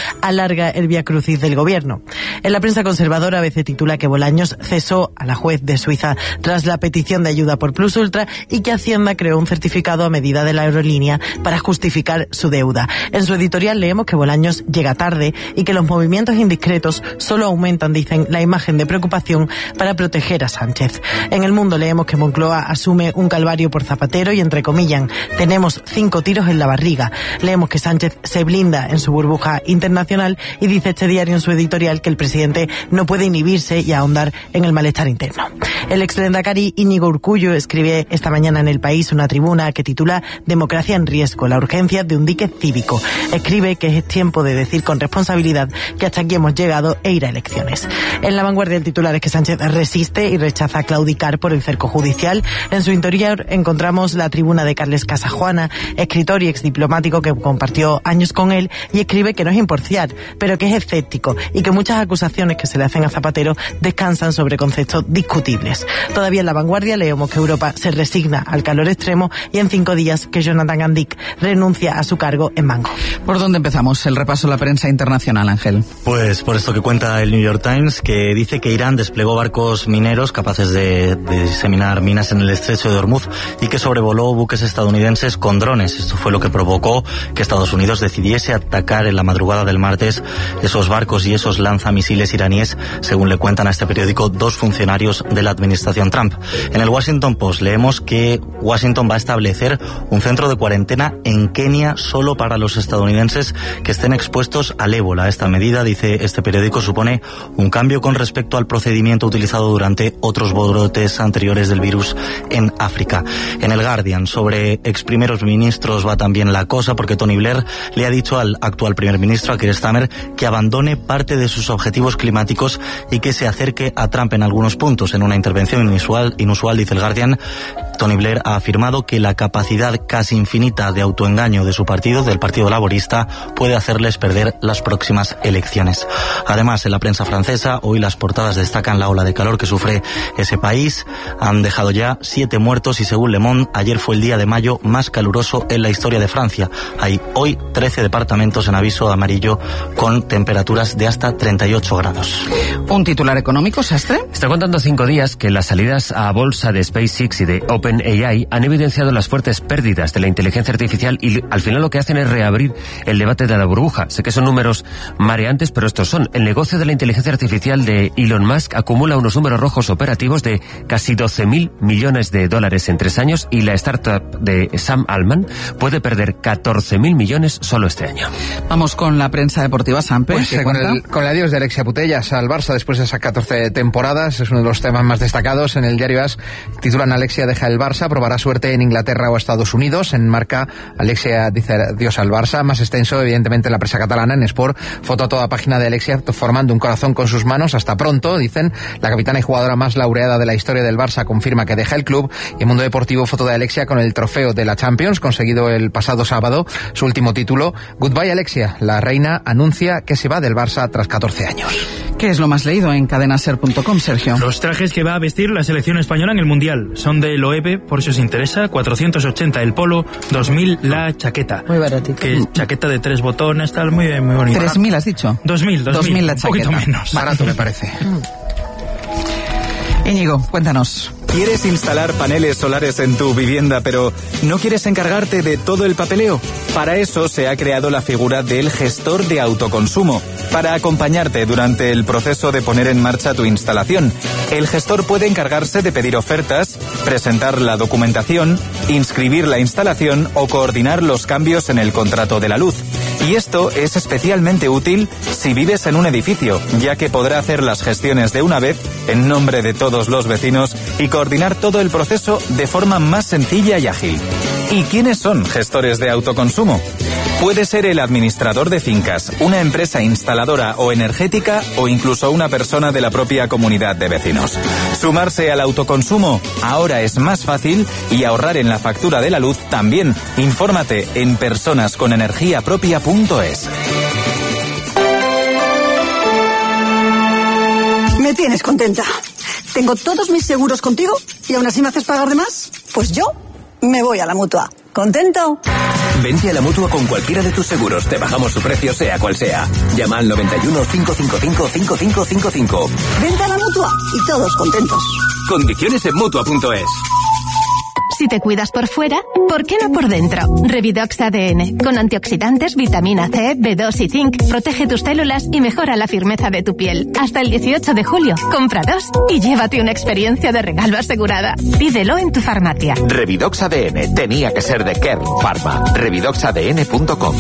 alarga el viacrucis del gobierno. En la prensa conservadora, ABC titula que Bolaños cesó a la juez de Suiza tras la petición de ayuda por Plus Ultra y que Hacienda creó un certificado a medida de la aerolínea para justificar su deuda. En su editorial leemos que Bolaños llega tarde y que los movimientos indiscretos solo aumentan, dicen, la imagen de preocupación para proteger a Sánchez. En El Mundo leemos que Moncloa asume un calvario por Zapatero y, entrecomillan, tenemos 5 tiros en la barriga. Leemos que Sánchez se blinda en su burbuja internacional y dice este diario en su editorial que el presidente no puede inhibirse y ahondar en el malestar interno. El exlendakari Íñigo Urkullu escribe esta mañana en El País una tribuna que titula Democracia en riesgo, la urgencia de un dique cívico. Escribe que es tiempo de decir con responsabilidad que hasta aquí hemos llegado e ir a elecciones. En La Vanguardia el titular es que Sánchez resiste y rechaza claudicar por el cerco judicial. En su interior encontramos la tribuna de Carles Casajuana, escritor y exdiplomático que compartió años con él, y escribe que no es imparcial, pero que es escéptico y que muchas acusaciones que se le hacen a Zapatero descansan sobre conceptos discutibles. Todavía en La Vanguardia leemos que Europa se resigna al calor extremo y en 5 días que Jonathan Gandic renuncia a su cargo en Mango. ¿Por dónde empezamos el repaso de la prensa internacional, Ángel? Pues por esto que cuenta el New York Times, que dice que Irán desplegó barcos mineros capaces de diseminar minas en el estrecho de Hormuz y que sobrevoló buques estadounidenses con drones. Esto fue lo que provocó que Estados Unidos decidiese atacar en la madrugada del martes esos barcos y esos lanzamisiles iraníes, según le cuentan a este periódico 2 funcionarios de la administración Trump. En el Washington Post leemos que Washington va a establecer un centro de cuarentena en Kenia solo para los estadounidenses que estén expuestos al ébola. Esta medida, dice este periódico, supone un cambio con respecto al procedimiento utilizado durante otros brotes anteriores del virus en África. En el Guardian, sobre ex primeros ministros va también la cosa, porque Tony Blair le ha dicho al actual primer ministro, a Keir Starmer, que abandone parte de sus objetivos climáticos y que se acerque a Trump en algunos puntos. En una intervención inusual, dice el Guardian, Tony Blair ha afirmado que la capacidad casi infinita de autoengaño de su partido, del Partido Laborista, puede hacerles perder las próximas elecciones. Además, en la prensa francesa, hoy las portadas destacan la ola de calor que sufre ese país. Han dejado ya 7 muertos y, según Le Monde, ayer fue el día de mayo más caluroso en la historia de Francia. Hay hoy 13 departamentos en aviso amarillo con temperaturas de hasta 38 grados. ¿Un titular económico, Sastre? Está contando 5 días que las salidas a bolsa de SpaceX y de OpenAI han evidenciado las fuertes pérdidas de la inteligencia artificial y al final lo que hacen es reabrir el debate de la burbuja. Sé que son números mareantes, pero estos son. El negocio de la inteligencia artificial de Elon Musk acumula unos números rojos operativos de casi 12.000 millones de dólares en 3 años y la startup de Sam Altman puede perder 14.000 millones solo este año. Vamos con la prensa deportiva, Sampe. Pues con el adiós de Alexia Putellas al Barça después de esas 14 temporadas, es uno de los temas más destacados. En el diario AS titulan Alexia deja el Barça, probará suerte en Inglaterra o Estados Unidos. En Marca, Alexia dice adiós al Barça. Más extenso, evidentemente, en la prensa catalana. En Sport, foto a toda página de Alexia formando un corazón con sus manos. Hasta pronto, dicen. La capitana y jugadora más laureada de la historia del Barça confirma que deja el club. Y en Mundo Deportivo, foto de Alexia con el trofeo de la Champions, conseguido el pasado sábado, su último título. Goodbye, Alexia. La reina anuncia que se va del Barça tras 14 años. ¿Qué es lo más leído en cadenaser.com, Sergio? Los trajes que va a vestir la selección española en el Mundial son de Loewe, por si os interesa, 480 el polo, 2.000 la chaqueta. Muy baratito. Que es chaqueta de 3 botones, tal, muy bonita. 3.000 has dicho. 2.000 la chaqueta. Un poquito menos. Barato me parece. Íñigo, cuéntanos. ¿Quieres instalar paneles solares en tu vivienda, pero no quieres encargarte de todo el papeleo? Para eso se ha creado la figura del gestor de autoconsumo, para acompañarte durante el proceso de poner en marcha tu instalación. El gestor puede encargarse de pedir ofertas, presentar la documentación, inscribir la instalación o coordinar los cambios en el contrato de la luz. Y esto es especialmente útil si vives en un edificio, ya que podrá hacer las gestiones de una vez en nombre de todos los vecinos y coordinar todo el proceso de forma más sencilla y ágil. ¿Y quiénes son gestores de autoconsumo? Puede ser el administrador de fincas, una empresa instaladora o energética o incluso una persona de la propia comunidad de vecinos. Sumarse al autoconsumo ahora es más fácil y ahorrar en la factura de la luz también. Infórmate en personasconenergiapropia.es. Me tienes contenta. Tengo todos mis seguros contigo y aún así me haces pagar de más. Pues yo me voy a la Mutua. ¿Contento? Vente a la Mutua con cualquiera de tus seguros. Te bajamos su precio, sea cual sea. Llama al 91 555 5555. Vente a la Mutua y todos contentos. Condiciones en Mutua.es. Si te cuidas por fuera, ¿por qué no por dentro? Revidox ADN, con antioxidantes, vitamina C, B2 y zinc, protege tus células y mejora la firmeza de tu piel. Hasta el 18 de julio, compra 2 y llévate una experiencia de regalo asegurada. Pídelo en tu farmacia. Revidox ADN, tenía que ser de Kern Pharma. Revidoxadn.com.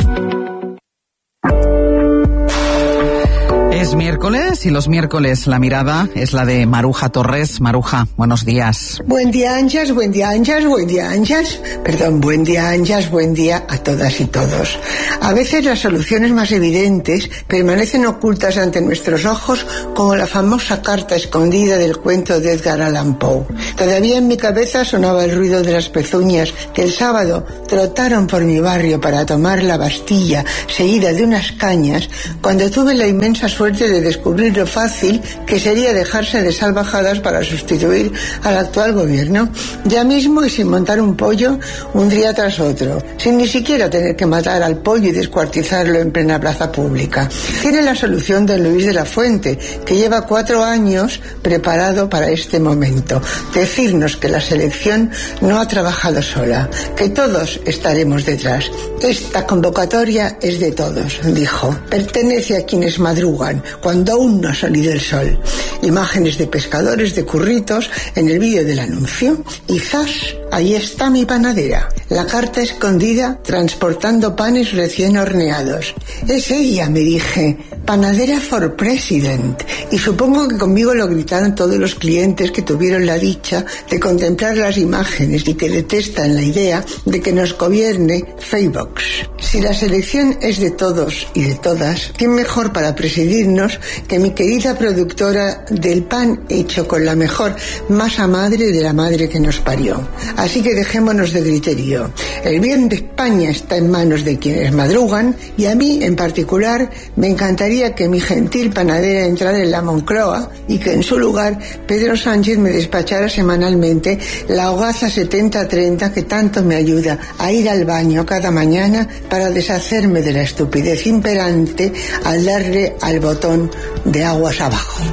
Es miércoles y los miércoles la mirada es la de Maruja Torres. Maruja, buenos días. Buen día, Anjas, buen día, Anjas, buen día, Anjas. Perdón, buen día, Anjas, buen día a todas y todos. A veces las soluciones más evidentes permanecen ocultas ante nuestros ojos, como la famosa carta escondida del cuento de Edgar Allan Poe. Todavía en mi cabeza sonaba el ruido de las pezuñas que el sábado trotaron por mi barrio para tomar la Bastilla, seguida de unas cañas, cuando tuve la inmensa suerte de descubrir lo fácil que sería dejarse de salvajadas para sustituir al actual gobierno, ya mismo y sin montar un pollo un día tras otro, sin ni siquiera tener que matar al pollo y descuartizarlo en plena plaza pública. Tiene la solución don Luis de la Fuente, que lleva 4 años preparado para este momento. Decirnos que la selección no ha trabajado sola, que todos estaremos detrás. Esta convocatoria es de todos, dijo. Pertenece a quienes madrugan cuando aún no ha salido el sol. Imágenes de pescadores de curritos en el vídeo del anuncio. Y ¡zas! Ahí está mi panadera. La carta escondida transportando panes recién horneados. Es ella, me dije. Panadera for President. Y supongo que conmigo lo gritaron todos los clientes que tuvieron la dicha de contemplar las imágenes y que detestan la idea de que nos gobierne Facebook. Si la selección es de todos y de todas, ¿quién mejor para presidirnos que mi querida productora del pan hecho con la mejor masa madre de la madre que nos parió? Así que dejémonos de griterío. El bien de España está en manos de quienes madrugan, y a mí en particular me encantaría que mi gentil panadera entrara en la Moncloa y que en su lugar Pedro Sánchez me despachara semanalmente la hogaza 70-30 que tanto me ayuda a ir al baño cada mañana para deshacerme de la estupidez imperante al darle al botón de aguas abajo.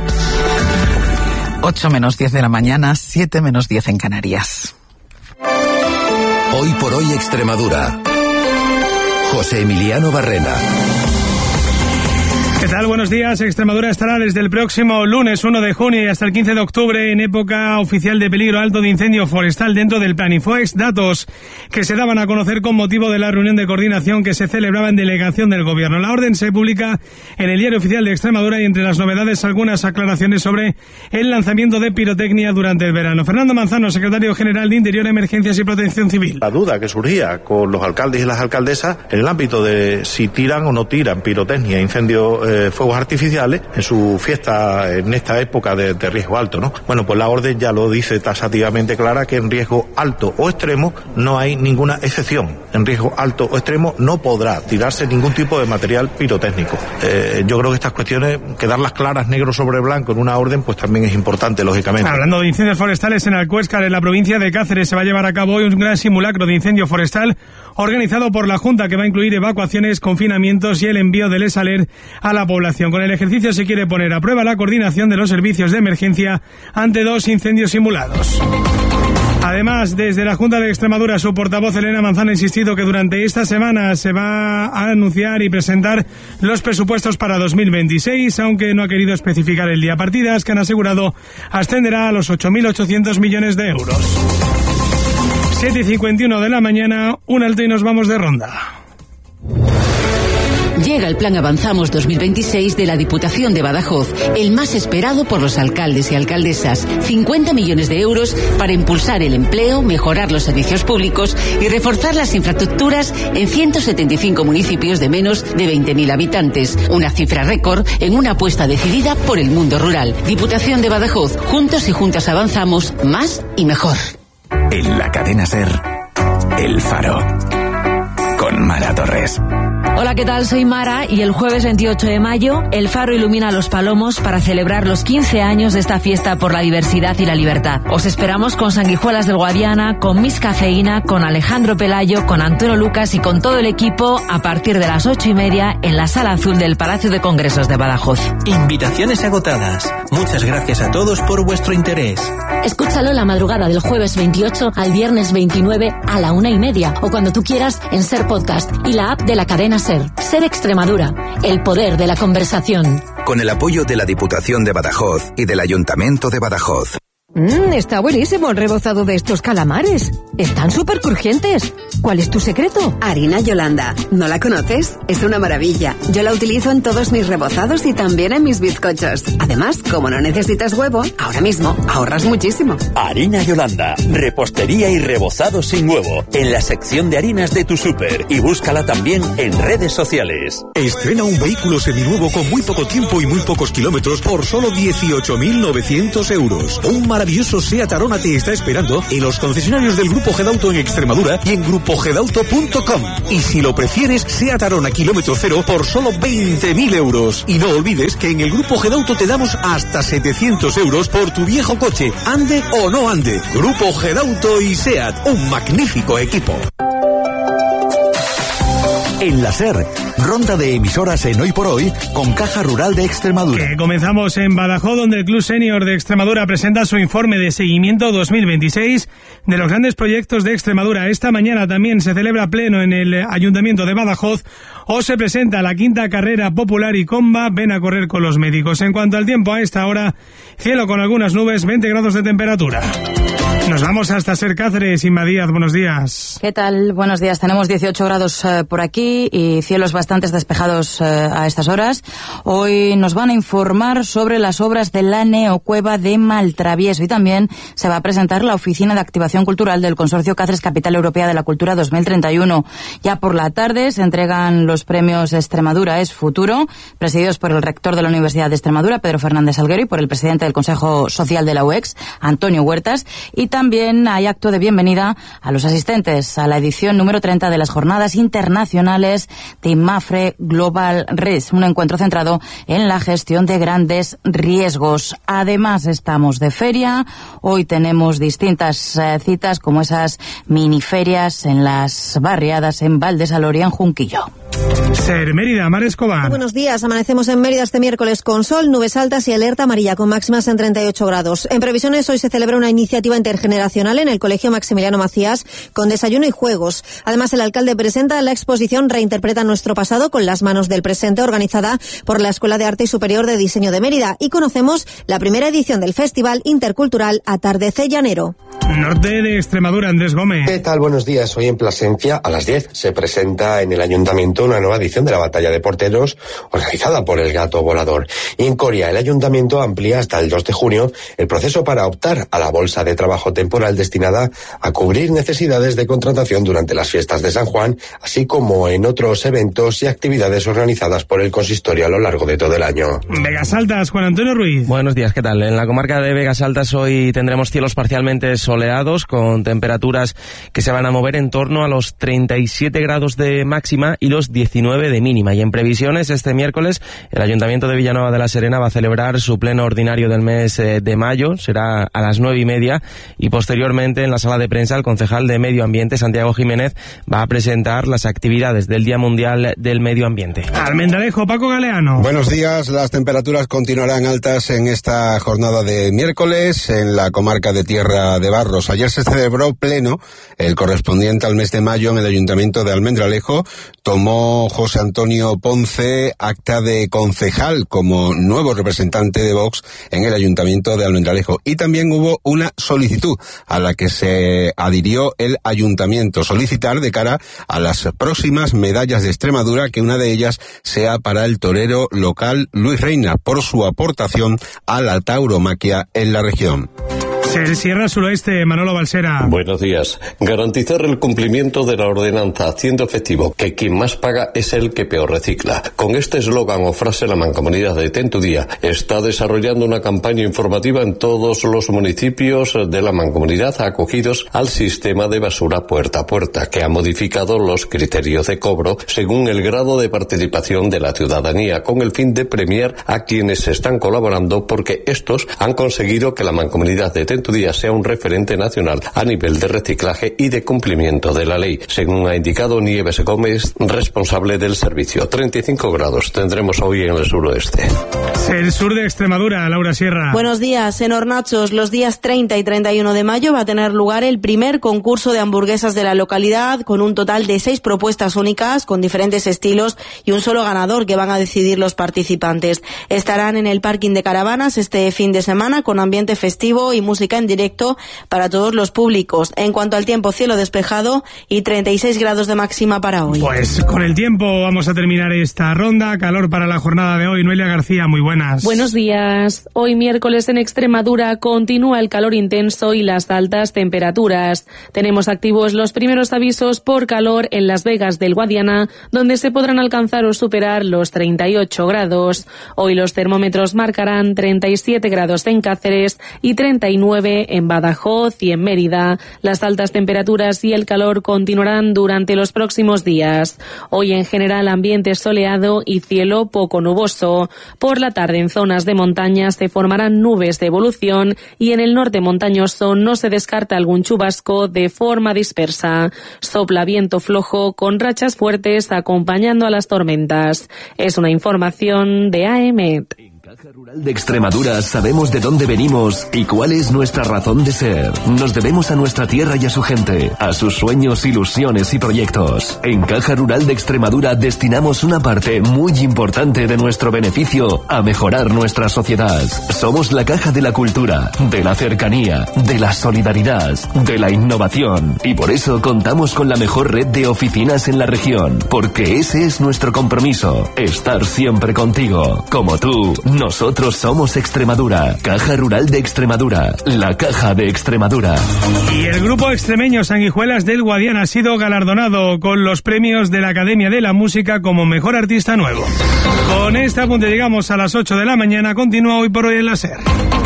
8 menos 10 de la mañana, 7 menos 10 en Canarias. Hoy por hoy Extremadura. José Emiliano Barrena. ¿Qué tal? Buenos días. Extremadura estará desde el próximo lunes 1 de junio y hasta el 15 de octubre en época oficial de peligro alto de incendio forestal dentro del Planifoex. Datos que se daban a conocer con motivo de la reunión de coordinación que se celebraba en delegación del Gobierno. La orden se publica en el Diario Oficial de Extremadura y entre las novedades algunas aclaraciones sobre el lanzamiento de pirotecnia durante el verano. Fernando Manzano, secretario general de Interior, Emergencias y Protección Civil. La duda que surgía con los alcaldes y las alcaldesas en el ámbito de si tiran o no tiran pirotecnia, incendios, fuegos artificiales en su fiesta en esta época de riesgo alto, ¿no? Bueno, pues la orden ya lo dice taxativamente clara que en riesgo alto o extremo no hay ninguna excepción. En riesgo alto o extremo no podrá tirarse ningún tipo de material pirotécnico. Yo creo que estas cuestiones, quedarlas claras negro sobre blanco en una orden, pues también es importante, lógicamente. Hablando de incendios forestales, en Alcuéscar, en la provincia de Cáceres, se va a llevar a cabo hoy un gran simulacro de incendio forestal organizado por la Junta, que va a incluir evacuaciones, confinamientos y el envío del ESALER a la población. Con el ejercicio se quiere poner a prueba la coordinación de los servicios de emergencia ante 2 incendios simulados. Además, desde la Junta de Extremadura, su portavoz Elena Manzano ha insistido que durante esta semana se va a anunciar y presentar los presupuestos para 2026, aunque no ha querido especificar el día. Partidas que han asegurado ascenderá a los 8.800 millones de euros. 7:51 de la mañana, un alto y nos vamos de ronda. Llega el Plan Avanzamos 2026 de la Diputación de Badajoz, el más esperado por los alcaldes y alcaldesas. 50 millones de euros para impulsar el empleo, mejorar los servicios públicos y reforzar las infraestructuras en 175 municipios de menos de 20.000 habitantes. Una cifra récord en una apuesta decidida por el mundo rural. Diputación de Badajoz, juntos y juntas avanzamos más y mejor. En la cadena SER, El Faro, con Mara Torres. Hola, ¿qué tal? Soy Mara y el jueves 28 de mayo el Faro ilumina Los Palomos para celebrar los 15 años de esta fiesta por la diversidad y la libertad. Os esperamos con Sanguijuelas del Guadiana, con Miss Cafeína, con Alejandro Pelayo, con Antonio Lucas y con todo el equipo a partir de las 8:30 en la Sala Azul del Palacio de Congresos de Badajoz. Invitaciones agotadas. Muchas gracias a todos por vuestro interés. Escúchalo la madrugada del jueves 28 al viernes 29 a la 1:30 o cuando tú quieras en Ser Podcast y la app de la cadena Ser. Ser Extremadura, el poder de la conversación. Con el apoyo de la Diputación de Badajoz y del Ayuntamiento de Badajoz. Está buenísimo el rebozado de estos calamares. Están súper crujientes. ¿Cuál es tu secreto? Harina Yolanda. ¿No la conoces? Es una maravilla. Yo la utilizo en todos mis rebozados y también en mis bizcochos. Además, como no necesitas huevo, ahora mismo ahorras muchísimo. Harina Yolanda. Repostería y rebozado sin huevo. En la sección de harinas de tu súper. Y búscala también en redes sociales. Estrena un vehículo seminuevo con muy poco tiempo y muy pocos kilómetros por solo 18.900 euros. Un maravilloso SEAT Arona te está esperando en los concesionarios del Grupo Gedauto en Extremadura y en grupogedauto.com. Y si lo prefieres, SEAT Arona kilómetro cero por solo 20.000 euros. Y no olvides que en el Grupo Gedauto te damos hasta 700 euros por tu viejo coche, ande o no ande. Grupo Gedauto y SEAT, un magnífico equipo. En la SER, ronda de emisoras en Hoy por Hoy con Caja Rural de Extremadura. Comenzamos en Badajoz, donde el Club Senior de Extremadura presenta su informe de seguimiento 2026 de los grandes proyectos de Extremadura. Esta mañana también se celebra pleno en el Ayuntamiento de Badajoz o se presenta la quinta carrera popular y comba Ven a correr con los médicos. En cuanto al tiempo, a esta hora, cielo con algunas nubes, 20 grados de temperatura. Nos vamos hasta Ser Cáceres. Inma Díaz, buenos días. ¿Qué tal? Buenos días. Tenemos 18 grados por aquí y cielos bastante despejados a estas horas. Hoy nos van a informar sobre las obras de la Neocueva de Maltravieso y también se va a presentar la Oficina de Activación Cultural del Consorcio Cáceres Capital Europea de la Cultura 2031. Ya por la tarde se entregan los premios Extremadura es Futuro, presididos por el rector de la Universidad de Extremadura, Pedro Fernández Salguero, y por el presidente del Consejo Social de la UEX, Antonio Huertas, y también hay acto de bienvenida a los asistentes a la edición número 30 de las Jornadas Internacionales de Mafre Global Risk, un encuentro centrado en la gestión de grandes riesgos. Además, estamos de feria. Hoy tenemos distintas citas, como esas miniferias en las barriadas en Valdesalor y en Junquillo. Ser Mérida, Mar Escobar. Buenos días, amanecemos en Mérida este miércoles con sol, nubes altas y alerta amarilla con máximas en 38 grados. En previsiones, hoy se celebra una iniciativa intergeneracional en el Colegio Maximiliano Macías con desayuno y juegos. Además, el alcalde presenta la exposición Reinterpreta nuestro pasado con las manos del presente, organizada por la Escuela de Arte y Superior de Diseño de Mérida, y conocemos la primera edición del Festival Intercultural Atardecer Llanero. Norte de Extremadura, Andrés Gómez. ¿Qué tal? Buenos días. Hoy en Plasencia, a las 10, se presenta en el Ayuntamiento una nueva edición de la Batalla de Porteros organizada por el Gato Volador. Y en Coria, el Ayuntamiento amplía hasta el 2 de junio el proceso para optar a la bolsa de trabajo temporal destinada a cubrir necesidades de contratación durante las fiestas de San Juan, así como en otros eventos y actividades organizadas por el consistorio a lo largo de todo el año. Vegas Altas, Juan Antonio Ruiz. Buenos días, ¿qué tal? En la comarca de Vegas Altas hoy tendremos cielos parcialmente soleados con temperaturas que se van a mover en torno a los 37 grados de máxima y los 19 de mínima. Y en previsiones, este miércoles el Ayuntamiento de Villanueva de la Serena va a celebrar su pleno ordinario del mes de mayo, será a las 9:30, y posteriormente en la sala de prensa el concejal de Medio Ambiente, Santiago Jiménez, va a presentar las actividades del Día Mundial del Medio Ambiente. Almendralejo, Paco Galeano. Buenos días, las temperaturas continuarán altas en esta jornada de miércoles en la comarca de Tierra de Barros. Ayer se celebró pleno, el correspondiente al mes de mayo, en el Ayuntamiento de Almendralejo. Tomó José Antonio Ponce acta de concejal como nuevo representante de Vox en el Ayuntamiento de Almendralejo. Y también hubo una solicitud a la que se adhirió el Ayuntamiento, solicitar de cara a las próximas medallas de Extremadura que una de ellas sea para el torero local Luis Reina por su aportación a la tauromaquia en la región. SER Sierra Suroeste, Manolo Balsera. Buenos días. Garantizar el cumplimiento de la ordenanza, haciendo efectivo que quien más paga es el que peor recicla. Con este eslogan o frase, la Mancomunidad de Ten Tu Día está desarrollando una campaña informativa en todos los municipios de la Mancomunidad acogidos al sistema de basura puerta a puerta, que ha modificado los criterios de cobro según el grado de participación de la ciudadanía, con el fin de premiar a quienes están colaborando, porque estos han conseguido que la Mancomunidad de Ten Tu Día sea un referente nacional a nivel de reciclaje y de cumplimiento de la ley, según ha indicado Nieves Gómez, responsable del servicio. 35 grados tendremos hoy en el suroeste. El sur de Extremadura, Laura Sierra. Buenos días. En Hornachos, los días 30 y 31 de mayo va a tener lugar el primer concurso de hamburguesas de la localidad, con un total de 6 propuestas únicas, con diferentes estilos y un solo ganador que van a decidir los participantes. Estarán en el parking de caravanas este fin de semana, con ambiente festivo y música en directo para todos los públicos. En cuanto al tiempo, cielo despejado y 36 grados de máxima para hoy. Pues con el tiempo vamos a terminar esta ronda. Calor para la jornada de hoy. Noelia García, muy buenas. Buenos días. Hoy miércoles en Extremadura continúa el calor intenso y las altas temperaturas. Tenemos activos los primeros avisos por calor en Las Vegas del Guadiana, donde se podrán alcanzar o superar los 38 grados. Hoy los termómetros marcarán 37 grados en Cáceres y 39 en Badajoz y en Mérida. Las altas temperaturas y el calor continuarán durante los próximos días. Hoy en general ambiente soleado y cielo poco nuboso. Por la tarde en zonas de montaña se formarán nubes de evolución y en el norte montañoso no se descarta algún chubasco de forma dispersa. Sopla viento flojo con rachas fuertes acompañando a las tormentas. Es una información de AEMET. Caja Rural de Extremadura sabemos de dónde venimos y cuál es nuestra razón de ser. Nos debemos a nuestra tierra y a su gente, a sus sueños, ilusiones y proyectos. En Caja Rural de Extremadura destinamos una parte muy importante de nuestro beneficio a mejorar nuestra sociedad. Somos la caja de la cultura, de la cercanía, de la solidaridad, de la innovación, y por eso contamos con la mejor red de oficinas en la región, porque ese es nuestro compromiso, estar siempre contigo. Como tú, nosotros somos Extremadura. Caja Rural de Extremadura. La Caja de Extremadura. Y el grupo extremeño Sanguijuelas del Guadiana ha sido galardonado con los premios de la Academia de la Música como Mejor Artista Nuevo. Con este apunte llegamos a las 8 de la mañana. Continúa Hoy por Hoy en la SER.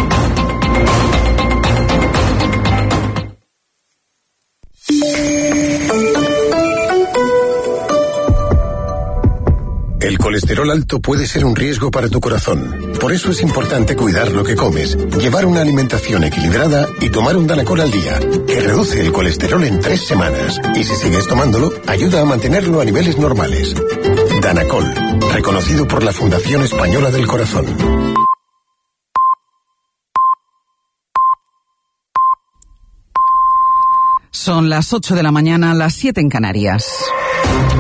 El colesterol alto puede ser un riesgo para tu corazón. Por eso es importante cuidar lo que comes, llevar una alimentación equilibrada y tomar un Danacol al día, que reduce el colesterol en 3 semanas. Y si sigues tomándolo, ayuda a mantenerlo a niveles normales. Danacol, reconocido por la Fundación Española del Corazón. Son las 8 de la mañana, las 7 en Canarias.